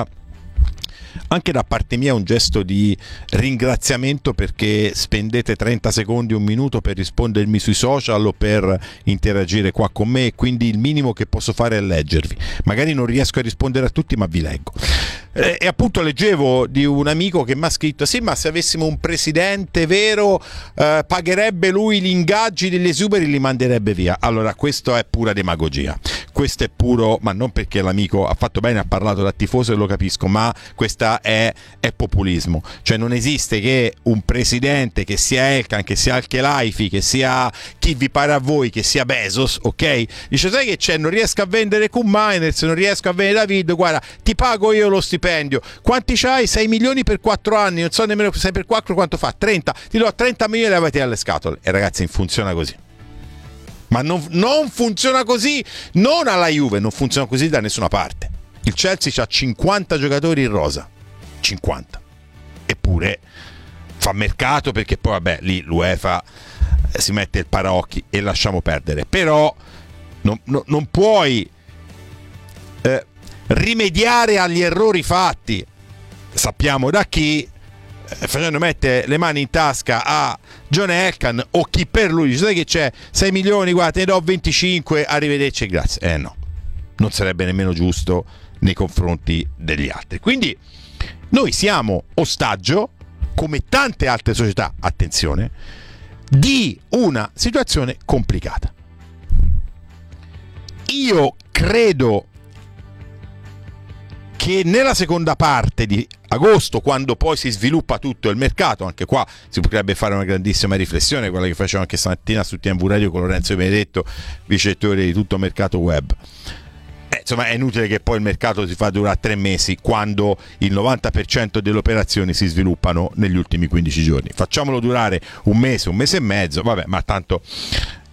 anche da parte mia un gesto di ringraziamento, perché spendete trenta secondi, un minuto per rispondermi sui social o per interagire qua con me, e quindi il minimo che posso fare è leggervi. Magari non riesco a rispondere a tutti, ma vi leggo. E, e appunto leggevo di un amico che mi ha scritto: sì, ma se avessimo un presidente vero eh, pagherebbe lui gli ingaggi degli esuberi, li manderebbe via. Allora, questo è pura demagogia, questo è puro, ma non perché l'amico ha fatto bene, ha parlato da tifoso e lo capisco, ma questa è, è populismo. Cioè non esiste che un presidente, che sia Elkan, che sia Al-Khelaifi, che sia chi vi pare a voi, che sia Bezos, ok? Dice: sai che c'è, non riesco a vendere Koeman Miners, non riesco a vendere David, guarda, ti pago io lo stipendio. Quanti c'hai? sei milioni per quattro anni, non so nemmeno sei per quattro quanto fa, trenta, ti do trenta milioni e avete alle scatole. E ragazzi, non funziona così. Ma non, non funziona così, non alla Juve, non funziona così da nessuna parte. Il Chelsea ha cinquanta giocatori in rosa, cinquanta, eppure fa mercato, perché poi vabbè, lì l'UEFA si mette il paraocchi e lasciamo perdere. Però non, non, non puoi eh, rimediare agli errori fatti, sappiamo da chi, facendo mettere le mani in tasca a John Elkann o chi per lui. Sai che c'è, sei milioni, guarda, te ne do venticinque, arrivederci e grazie. Eh no, non sarebbe nemmeno giusto nei confronti degli altri. Quindi noi siamo ostaggio, come tante altre società, attenzione, di una situazione complicata. Io credo che nella seconda parte di agosto, quando poi si sviluppa tutto il mercato, anche qua si potrebbe fare una grandissima riflessione, quella che facevo anche stamattina su T V Radio con Lorenzo Benedetto, vice direttore di Tutto Mercato Web. Eh, insomma, è inutile che poi il mercato si fa durare tre mesi quando il novanta per cento delle operazioni si sviluppano negli ultimi quindici giorni. Facciamolo durare un mese, un mese e mezzo, vabbè, ma tanto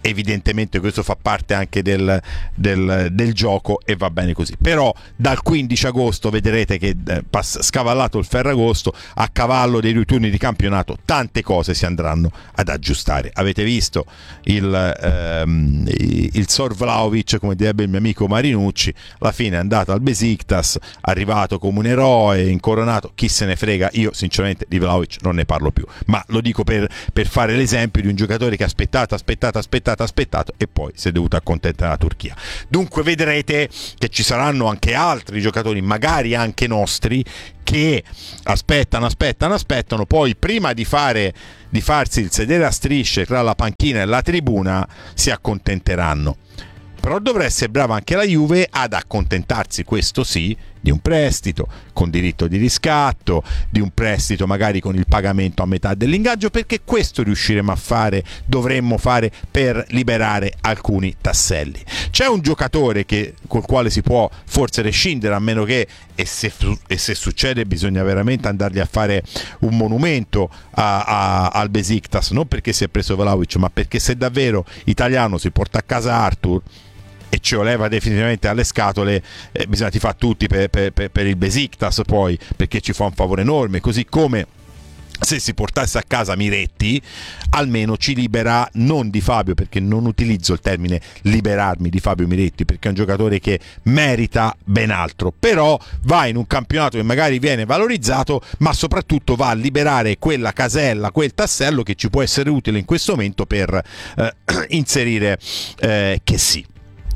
evidentemente questo fa parte anche del, del, del gioco e va bene così. Però dal quindici agosto vedrete che eh, pass- scavallato il Ferragosto, a cavallo dei due turni di campionato tante cose si andranno ad aggiustare. Avete visto il, ehm, il Sor Vlahovic, come direbbe il mio amico Marinucci, alla fine è andato al Besiktas, arrivato come un eroe, incoronato, chi se ne frega. Io sinceramente di Vlahovic non ne parlo più, ma lo dico per, per fare l'esempio di un giocatore che ha aspettato, aspettato, aspettato aspettato e poi si è dovuto accontentare la Turchia. Dunque vedrete che ci saranno anche altri giocatori, magari anche nostri, che aspettano, aspettano, aspettano, poi prima di fare di farsi il sedere a strisce tra la panchina e la tribuna si accontenteranno. Però dovrà essere brava anche la Juve ad accontentarsi, questo sì, di un prestito con diritto di riscatto, di un prestito magari con il pagamento a metà dell'ingaggio, perché questo riusciremo a fare, dovremmo fare per liberare alcuni tasselli. C'è un giocatore che, col quale si può forse rescindere, a meno che, e se, e se succede bisogna veramente andargli a fare un monumento a, a, al Besiktas, non perché si è preso Vlahovic, ma perché se davvero italiano si porta a casa Arthur e ce lo leva definitivamente alle scatole, eh, bisogna tifare tutti per, per, per, per il Besiktas, poi, perché ci fa un favore enorme, così come se si portasse a casa Miretti almeno ci libera, non di Fabio, perché non utilizzo il termine liberarmi di Fabio Miretti, perché è un giocatore che merita ben altro, però va in un campionato che magari viene valorizzato, ma soprattutto va a liberare quella casella, quel tassello che ci può essere utile in questo momento per eh, inserire eh, che sì.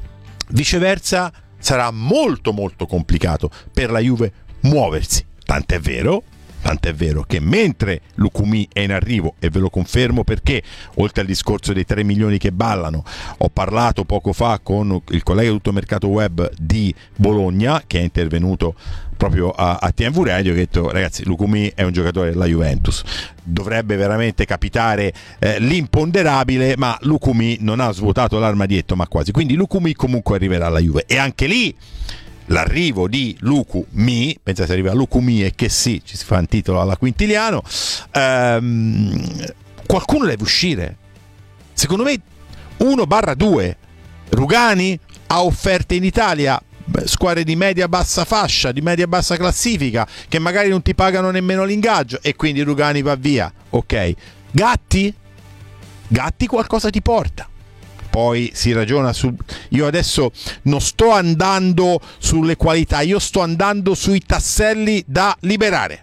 Viceversa sarà molto molto complicato per la Juve muoversi, tant'è vero tant'è vero che mentre Lukumi è in arrivo, e ve lo confermo perché oltre al discorso dei tre milioni che ballano, ho parlato poco fa con il collega di Tutto Mercato Web di Bologna che è intervenuto proprio a, a T V Radio, che ha detto: ragazzi, Lukumi è un giocatore della Juventus, dovrebbe veramente capitare eh, l'imponderabile, ma Lukumi non ha svuotato l'armadietto, ma quasi, quindi Lukumi comunque arriverà alla Juve. E anche lì l'arrivo di Lukumi, pensate se arriva Lukumi e che sì, ci si fa un titolo alla Quintiliano, ehm, qualcuno deve uscire, secondo me uno barra due. Rugani ha offerte in Italia, squadre di media bassa fascia, di media bassa classifica, che magari non ti pagano nemmeno l'ingaggio, e quindi Rugani va via, ok. Gatti? Gatti qualcosa ti porta. Poi si ragiona su, io adesso non sto andando sulle qualità, io sto andando sui tasselli da liberare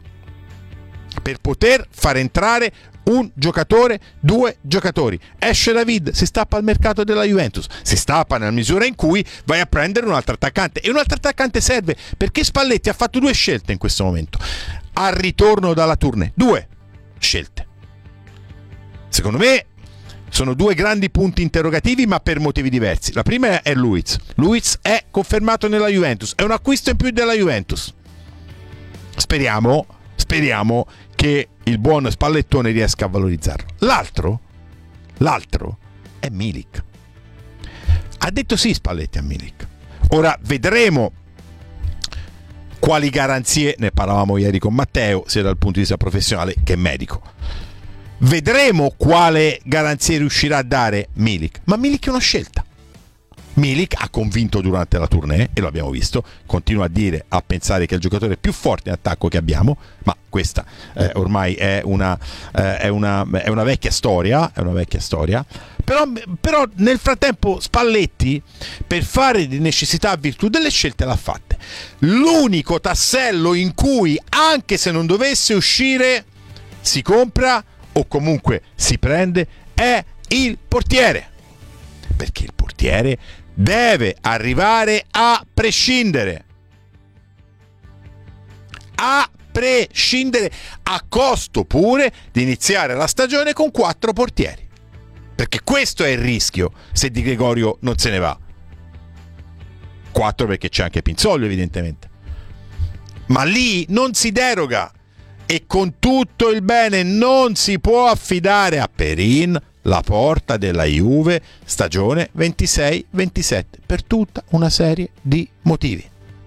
per poter far entrare un giocatore, due giocatori. Esce David, si stappa al mercato della Juventus, si stappa nella misura in cui vai a prendere un altro attaccante, e un altro attaccante serve, perché Spalletti ha fatto due scelte in questo momento al ritorno dalla tournée, due scelte, secondo me sono due grandi punti interrogativi, ma per motivi diversi. La prima è Luiz. Luiz è confermato nella Juventus, è un acquisto in più della Juventus. Speriamo, speriamo che il buon Spallettone riesca a valorizzarlo. L'altro, l'altro è Milik. Ha detto sì Spalletti a Milik. Ora vedremo quali garanzie, ne parlavamo ieri con Matteo, sia dal punto di vista professionale che medico. Vedremo quale garanzie riuscirà a dare Milik, ma Milik è una scelta. Milik ha convinto durante la tournée, e lo abbiamo visto, continua a dire, a pensare che è il giocatore più forte in attacco che abbiamo, ma questa eh, ormai è una, eh, è, una, è una vecchia storia, è una vecchia storia. Però, però nel frattempo Spalletti, per fare di necessità virtù, delle scelte l'ha fatte. L'unico tassello in cui, anche se non dovesse uscire, si compra o comunque si prende è il portiere, perché il portiere deve arrivare a prescindere a prescindere a costo pure di iniziare la stagione con quattro portieri, perché questo è il rischio se Di Gregorio non se ne va. Quattro perché c'è anche Pinzoglio evidentemente, ma lì non si deroga, e con tutto il bene non si può affidare a Perin la porta della Juve stagione ventisei ventisette per tutta una serie di motivi.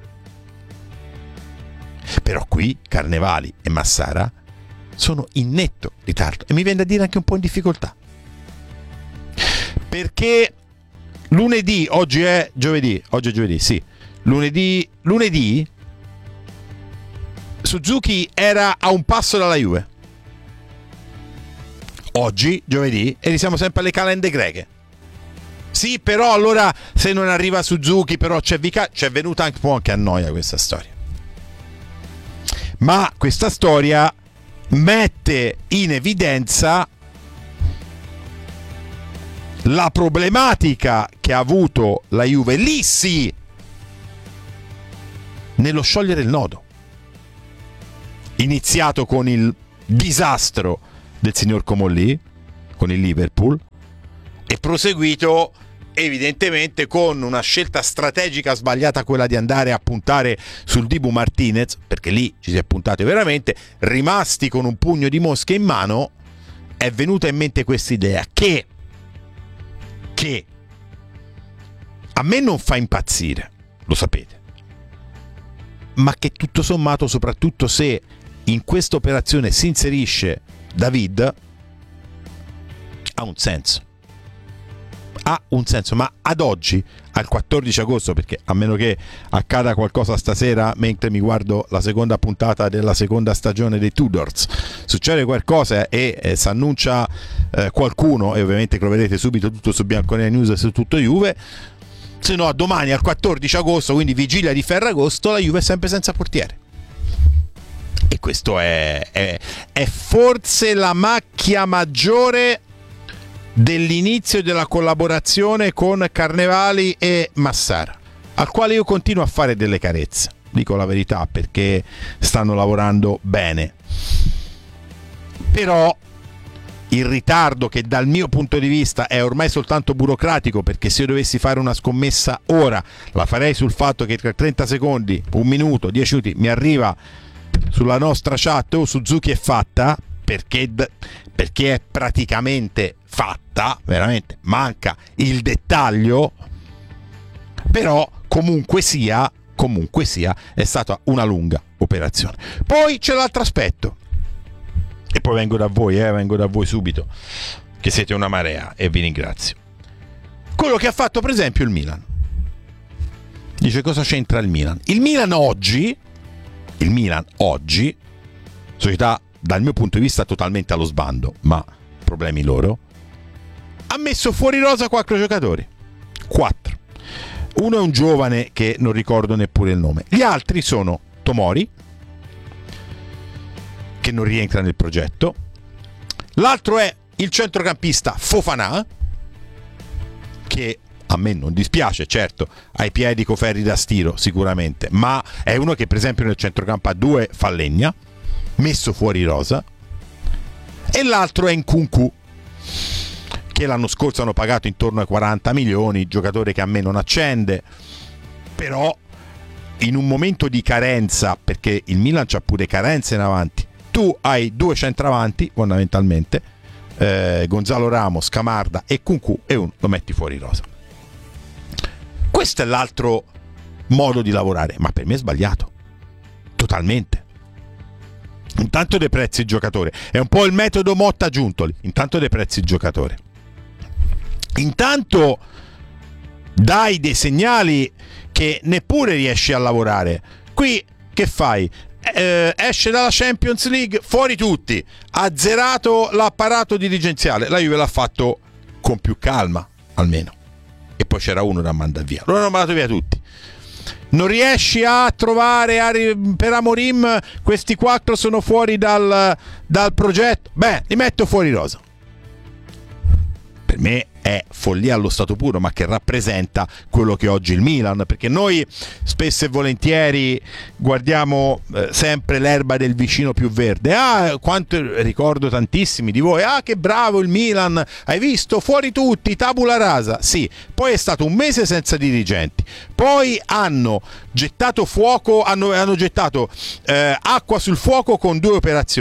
Però qui Carnevali e Massara sono in netto ritardo, e mi viene da dire anche un po' in difficoltà, perché lunedì, oggi è giovedì, oggi è giovedì, sì, lunedì, lunedì Suzuki era a un passo dalla Juve. Oggi, giovedì, e siamo sempre alle calende greche. Sì, però allora se non arriva Suzuki, però c'è Vica, c'è venuta anche un po' anche a noia questa storia. Ma questa storia mette in evidenza la problematica che ha avuto la Juve, lì sì, nello sciogliere il nodo, iniziato con il disastro del signor Comolli con il Liverpool e proseguito evidentemente con una scelta strategica sbagliata, quella di andare a puntare sul Dibu Martinez, perché lì ci si è puntato veramente, rimasti con un pugno di mosche in mano. È venuta in mente questa idea che che a me non fa impazzire, lo sapete, ma che tutto sommato, soprattutto se in questa operazione si inserisce David, ha un senso. Ha un senso, ma ad oggi, al quattordici agosto, perché a meno che accada qualcosa stasera mentre mi guardo la seconda puntata della seconda stagione dei Tudors, succede qualcosa e eh, si annuncia eh, qualcuno, e ovviamente lo vedrete subito tutto su Bianconera News e su tutto Juve, se no a domani al quattordici agosto, quindi vigilia di Ferragosto, la Juve è sempre senza portiere. E questo è, è, è forse la macchia maggiore dell'inizio della collaborazione con Carnevali e Massara, al quale io continuo a fare delle carezze, dico la verità, perché stanno lavorando bene. Però il ritardo, che dal mio punto di vista è ormai soltanto burocratico, perché se io dovessi fare una scommessa ora la farei sul fatto che tra trenta secondi, un minuto, dieci minuti mi arriva sulla nostra chat o Suzuki è fatta, perché, perché è praticamente fatta, veramente manca il dettaglio, però comunque sia, comunque sia è stata una lunga operazione. Poi c'è l'altro aspetto, e poi vengo da voi, eh, vengo da voi subito, che siete una marea e vi ringrazio. Quello che ha fatto per esempio il Milan. Dice, cosa c'entra il Milan? Il Milan oggi, il Milan oggi, società dal mio punto di vista totalmente allo sbando, ma problemi loro, ha messo fuori rosa quattro giocatori. Quattro. Uno è un giovane che non ricordo neppure il nome. Gli altri sono Tomori, che non rientra nel progetto. L'altro è il centrocampista Fofana, che a me non dispiace, certo, ha i piedi co ferri da stiro sicuramente, ma è uno che per esempio nel centrocampo a due fa legna, messo fuori rosa. E l'altro è Nkunku, che l'anno scorso hanno pagato intorno ai quaranta milioni, giocatore che a me non accende, però in un momento di carenza, perché il Milan c'ha pure carenze in avanti, tu hai due centravanti fondamentalmente, eh, Gonzalo Ramos, Camarda e Nkunku, e uno lo metti fuori rosa. Questo è l'altro modo di lavorare, ma per me è sbagliato totalmente. Intanto deprezzi il giocatore, è un po' il metodo Motta Giuntoli, intanto deprezzi il giocatore, intanto dai dei segnali che neppure riesci a lavorare. Qui che fai? Eh, esce dalla Champions League fuori tutti, ha azzerato l'apparato dirigenziale, la Juve l'ha fatto con più calma almeno, e poi c'era uno da mandare via, loro hanno mandato via tutti. Non riesci a trovare a, per Amorim questi quattro sono fuori dal, dal progetto, beh, li metto fuori rosa. Per me è follia allo stato puro, ma che rappresenta quello che è oggi il Milan, perché noi spesso e volentieri guardiamo eh, sempre l'erba del vicino più verde. Ah, quanto ricordo tantissimi di voi, ah che bravo il Milan, hai visto, fuori tutti, tabula rasa. Sì, poi è stato un mese senza dirigenti, poi hanno gettato fuoco, hanno, hanno gettato eh, acqua sul fuoco con due operazioni,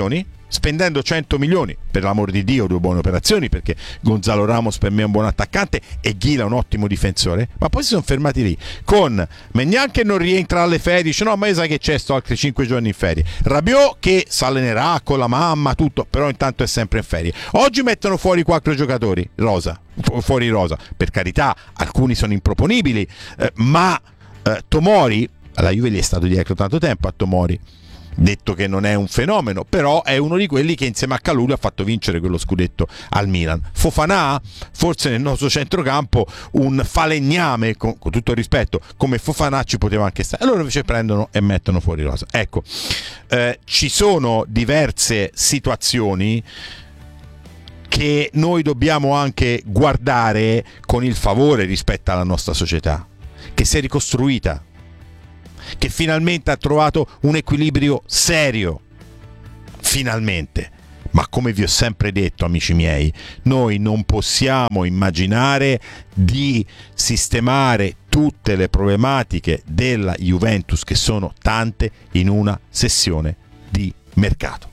spendendo cento milioni, per l'amor di Dio, due buone operazioni, perché Gonzalo Ramos per me è un buon attaccante e Ghila un ottimo difensore, ma poi si sono fermati lì con Maignan che non rientra alle ferie, dice no ma io sai che c'è, sto altri cinque giorni in ferie, Rabiot che si allenerà con la mamma, tutto, però intanto è sempre in ferie. Oggi mettono fuori quattro giocatori rosa, fu- fuori rosa, per carità alcuni sono improponibili, eh, ma eh, Tomori, alla Juve gli è stato dietro tanto tempo a Tomori, detto che non è un fenomeno, però è uno di quelli che insieme a Kalulu ha fatto vincere quello scudetto al Milan. Fofana, forse nel nostro centrocampo un falegname, con, con tutto il rispetto, come Fofana ci poteva anche stare, e loro invece prendono e mettono fuori rosa. Ecco, eh, ci sono diverse situazioni che noi dobbiamo anche guardare con il favore rispetto alla nostra società, che si è ricostruita, che finalmente ha trovato un equilibrio serio, finalmente. Ma come vi ho sempre detto, amici miei, noi non possiamo immaginare di sistemare tutte le problematiche della Juventus, che sono tante, in una sessione di mercato.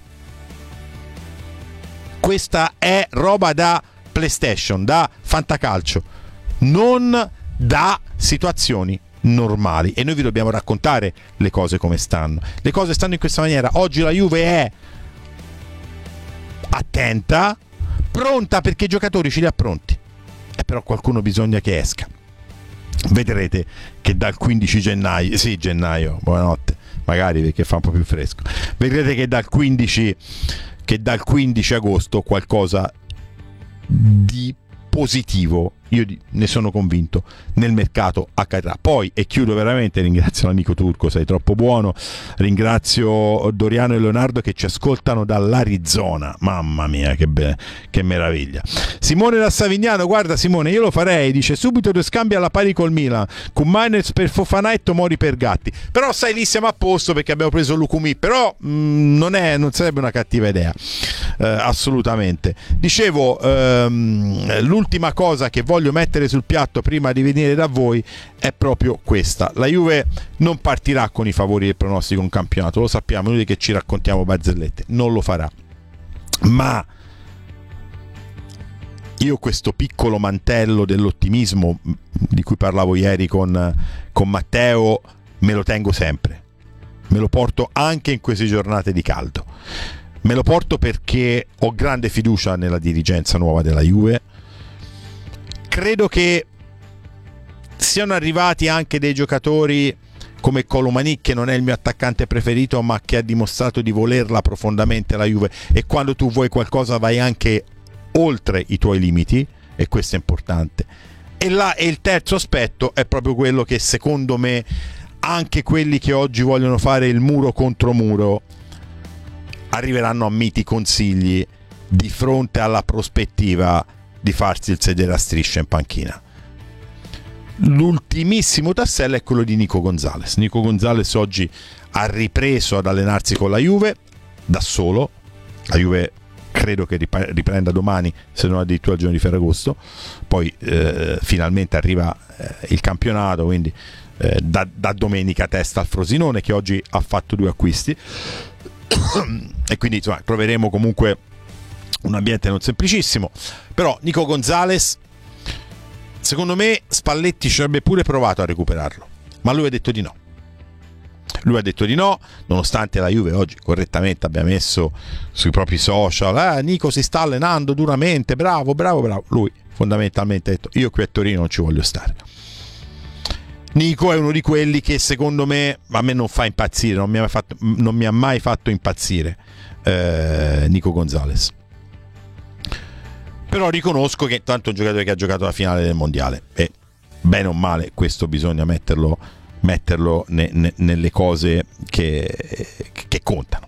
Questa è roba da PlayStation, da fantacalcio, non da situazioni normali, e noi vi dobbiamo raccontare le cose come stanno. Le cose stanno in questa maniera. Oggi la Juve è attenta, pronta, perché i giocatori ce li ha pronti, e però qualcuno bisogna che esca. Vedrete che dal quindici gennaio, sì gennaio, buonanotte, magari perché fa un po' più fresco, vedrete che dal quindici che dal quindici agosto qualcosa di positivo, io ne sono convinto, nel mercato accadrà. Poi, e chiudo veramente, ringrazio l'amico Turco, sei troppo buono, ringrazio Doriano e Leonardo che ci ascoltano dall'Arizona, mamma mia che, be- che meraviglia. Simone da Savignano, guarda Simone, io lo farei, dice subito due scambi alla pari col Milan, con Mainers per Fofana e Tomori per Gatti, però sai lì siamo a posto perché abbiamo preso Lucumi, però mh, non, è, non sarebbe una cattiva idea, eh, assolutamente. Dicevo, ehm, l'ultima cosa che voglio mettere sul piatto prima di venire da voi è proprio questa: la Juve non partirà con i favori del pronostico in campionato, lo sappiamo, noi che ci raccontiamo barzellette, non lo farà, ma io questo piccolo mantello dell'ottimismo di cui parlavo ieri con, con Matteo me lo tengo sempre, me lo porto anche in queste giornate di caldo, me lo porto perché ho grande fiducia nella dirigenza nuova della Juve. Credo che siano arrivati anche dei giocatori come Colomani, che non è il mio attaccante preferito, ma che ha dimostrato di volerla profondamente la Juve, e quando tu vuoi qualcosa vai anche oltre i tuoi limiti, e questo è importante. E, là, e il terzo aspetto è proprio quello che secondo me anche quelli che oggi vogliono fare il muro contro muro arriveranno a miti consigli di fronte alla prospettiva di farsi il sedere a striscia in panchina. L'ultimissimo tassello è quello di Nico Gonzalez. Nico Gonzalez oggi ha ripreso ad allenarsi con la Juve da solo. La Juve credo che riprenda domani, se non addirittura il giorno di Ferragosto. Poi eh, finalmente arriva eh, il campionato, quindi eh, da, da domenica testa al Frosinone, che oggi ha fatto due acquisti e quindi insomma, troveremo comunque un ambiente non semplicissimo. Però Nico Gonzalez, secondo me Spalletti ci avrebbe pure provato a recuperarlo, ma lui ha detto di no. Lui ha detto di no, nonostante la Juve oggi correttamente abbia messo sui propri social eh, Nico si sta allenando duramente, bravo, bravo, bravo. Lui fondamentalmente ha detto io qui a Torino non ci voglio stare. Nico è uno di quelli che secondo me a me non fa impazzire, non mi ha, fatto, non mi ha mai fatto impazzire eh, Nico Gonzalez. Però riconosco che intanto è un giocatore che ha giocato la finale del mondiale e bene o male questo bisogna metterlo, metterlo ne, ne, nelle cose che, che contano.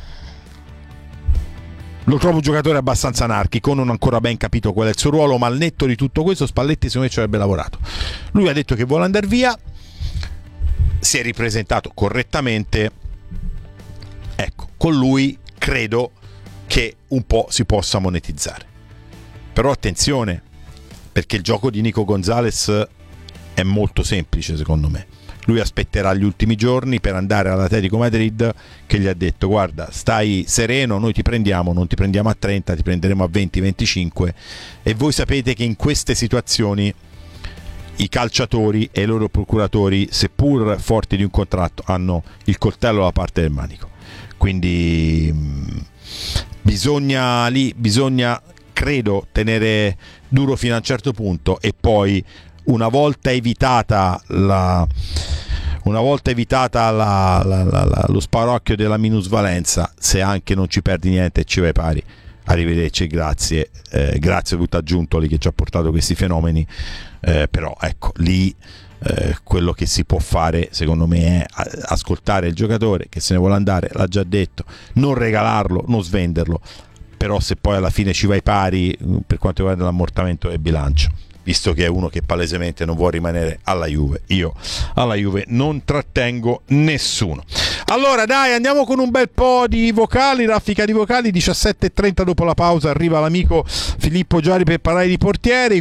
Lo trovo un giocatore abbastanza anarchico, non ho ancora ben capito qual è il suo ruolo, ma al netto di tutto questo Spalletti secondo me ci avrebbe lavorato. Lui ha detto che vuole andare via, si è ripresentato correttamente, ecco, con lui credo che un po' si possa monetizzare. Però attenzione, perché il gioco di Nico Gonzalez è molto semplice secondo me. Lui aspetterà gli ultimi giorni per andare all'Atletico Madrid, che gli ha detto: guarda, stai sereno, noi ti prendiamo, non ti prendiamo a trenta, ti prenderemo a venti venticinque. E voi sapete che in queste situazioni i calciatori e i loro procuratori, seppur forti di un contratto, hanno il coltello alla parte del manico. Quindi mh, bisogna lì bisogna credo tenere duro fino a un certo punto, e poi una volta evitata la una volta evitata la, la, la, la, lo sparocchio della minusvalenza, se anche non ci perdi niente e ci vai pari, arrivederci, grazie, eh, grazie a tutta Giuntoli che ci ha portato questi fenomeni, eh, però ecco lì eh, quello che si può fare secondo me è ascoltare il giocatore che se ne vuole andare, l'ha già detto, non regalarlo, non svenderlo, però se poi alla fine ci vai pari per quanto riguarda l'ammortamento del bilancio, visto che è uno che palesemente non vuole rimanere alla Juve, io alla Juve non trattengo nessuno. Allora dai, andiamo con un bel po' di vocali, raffica di vocali. Diciassette e trenta dopo la pausa arriva l'amico Filippo Giari per parlare di portieri.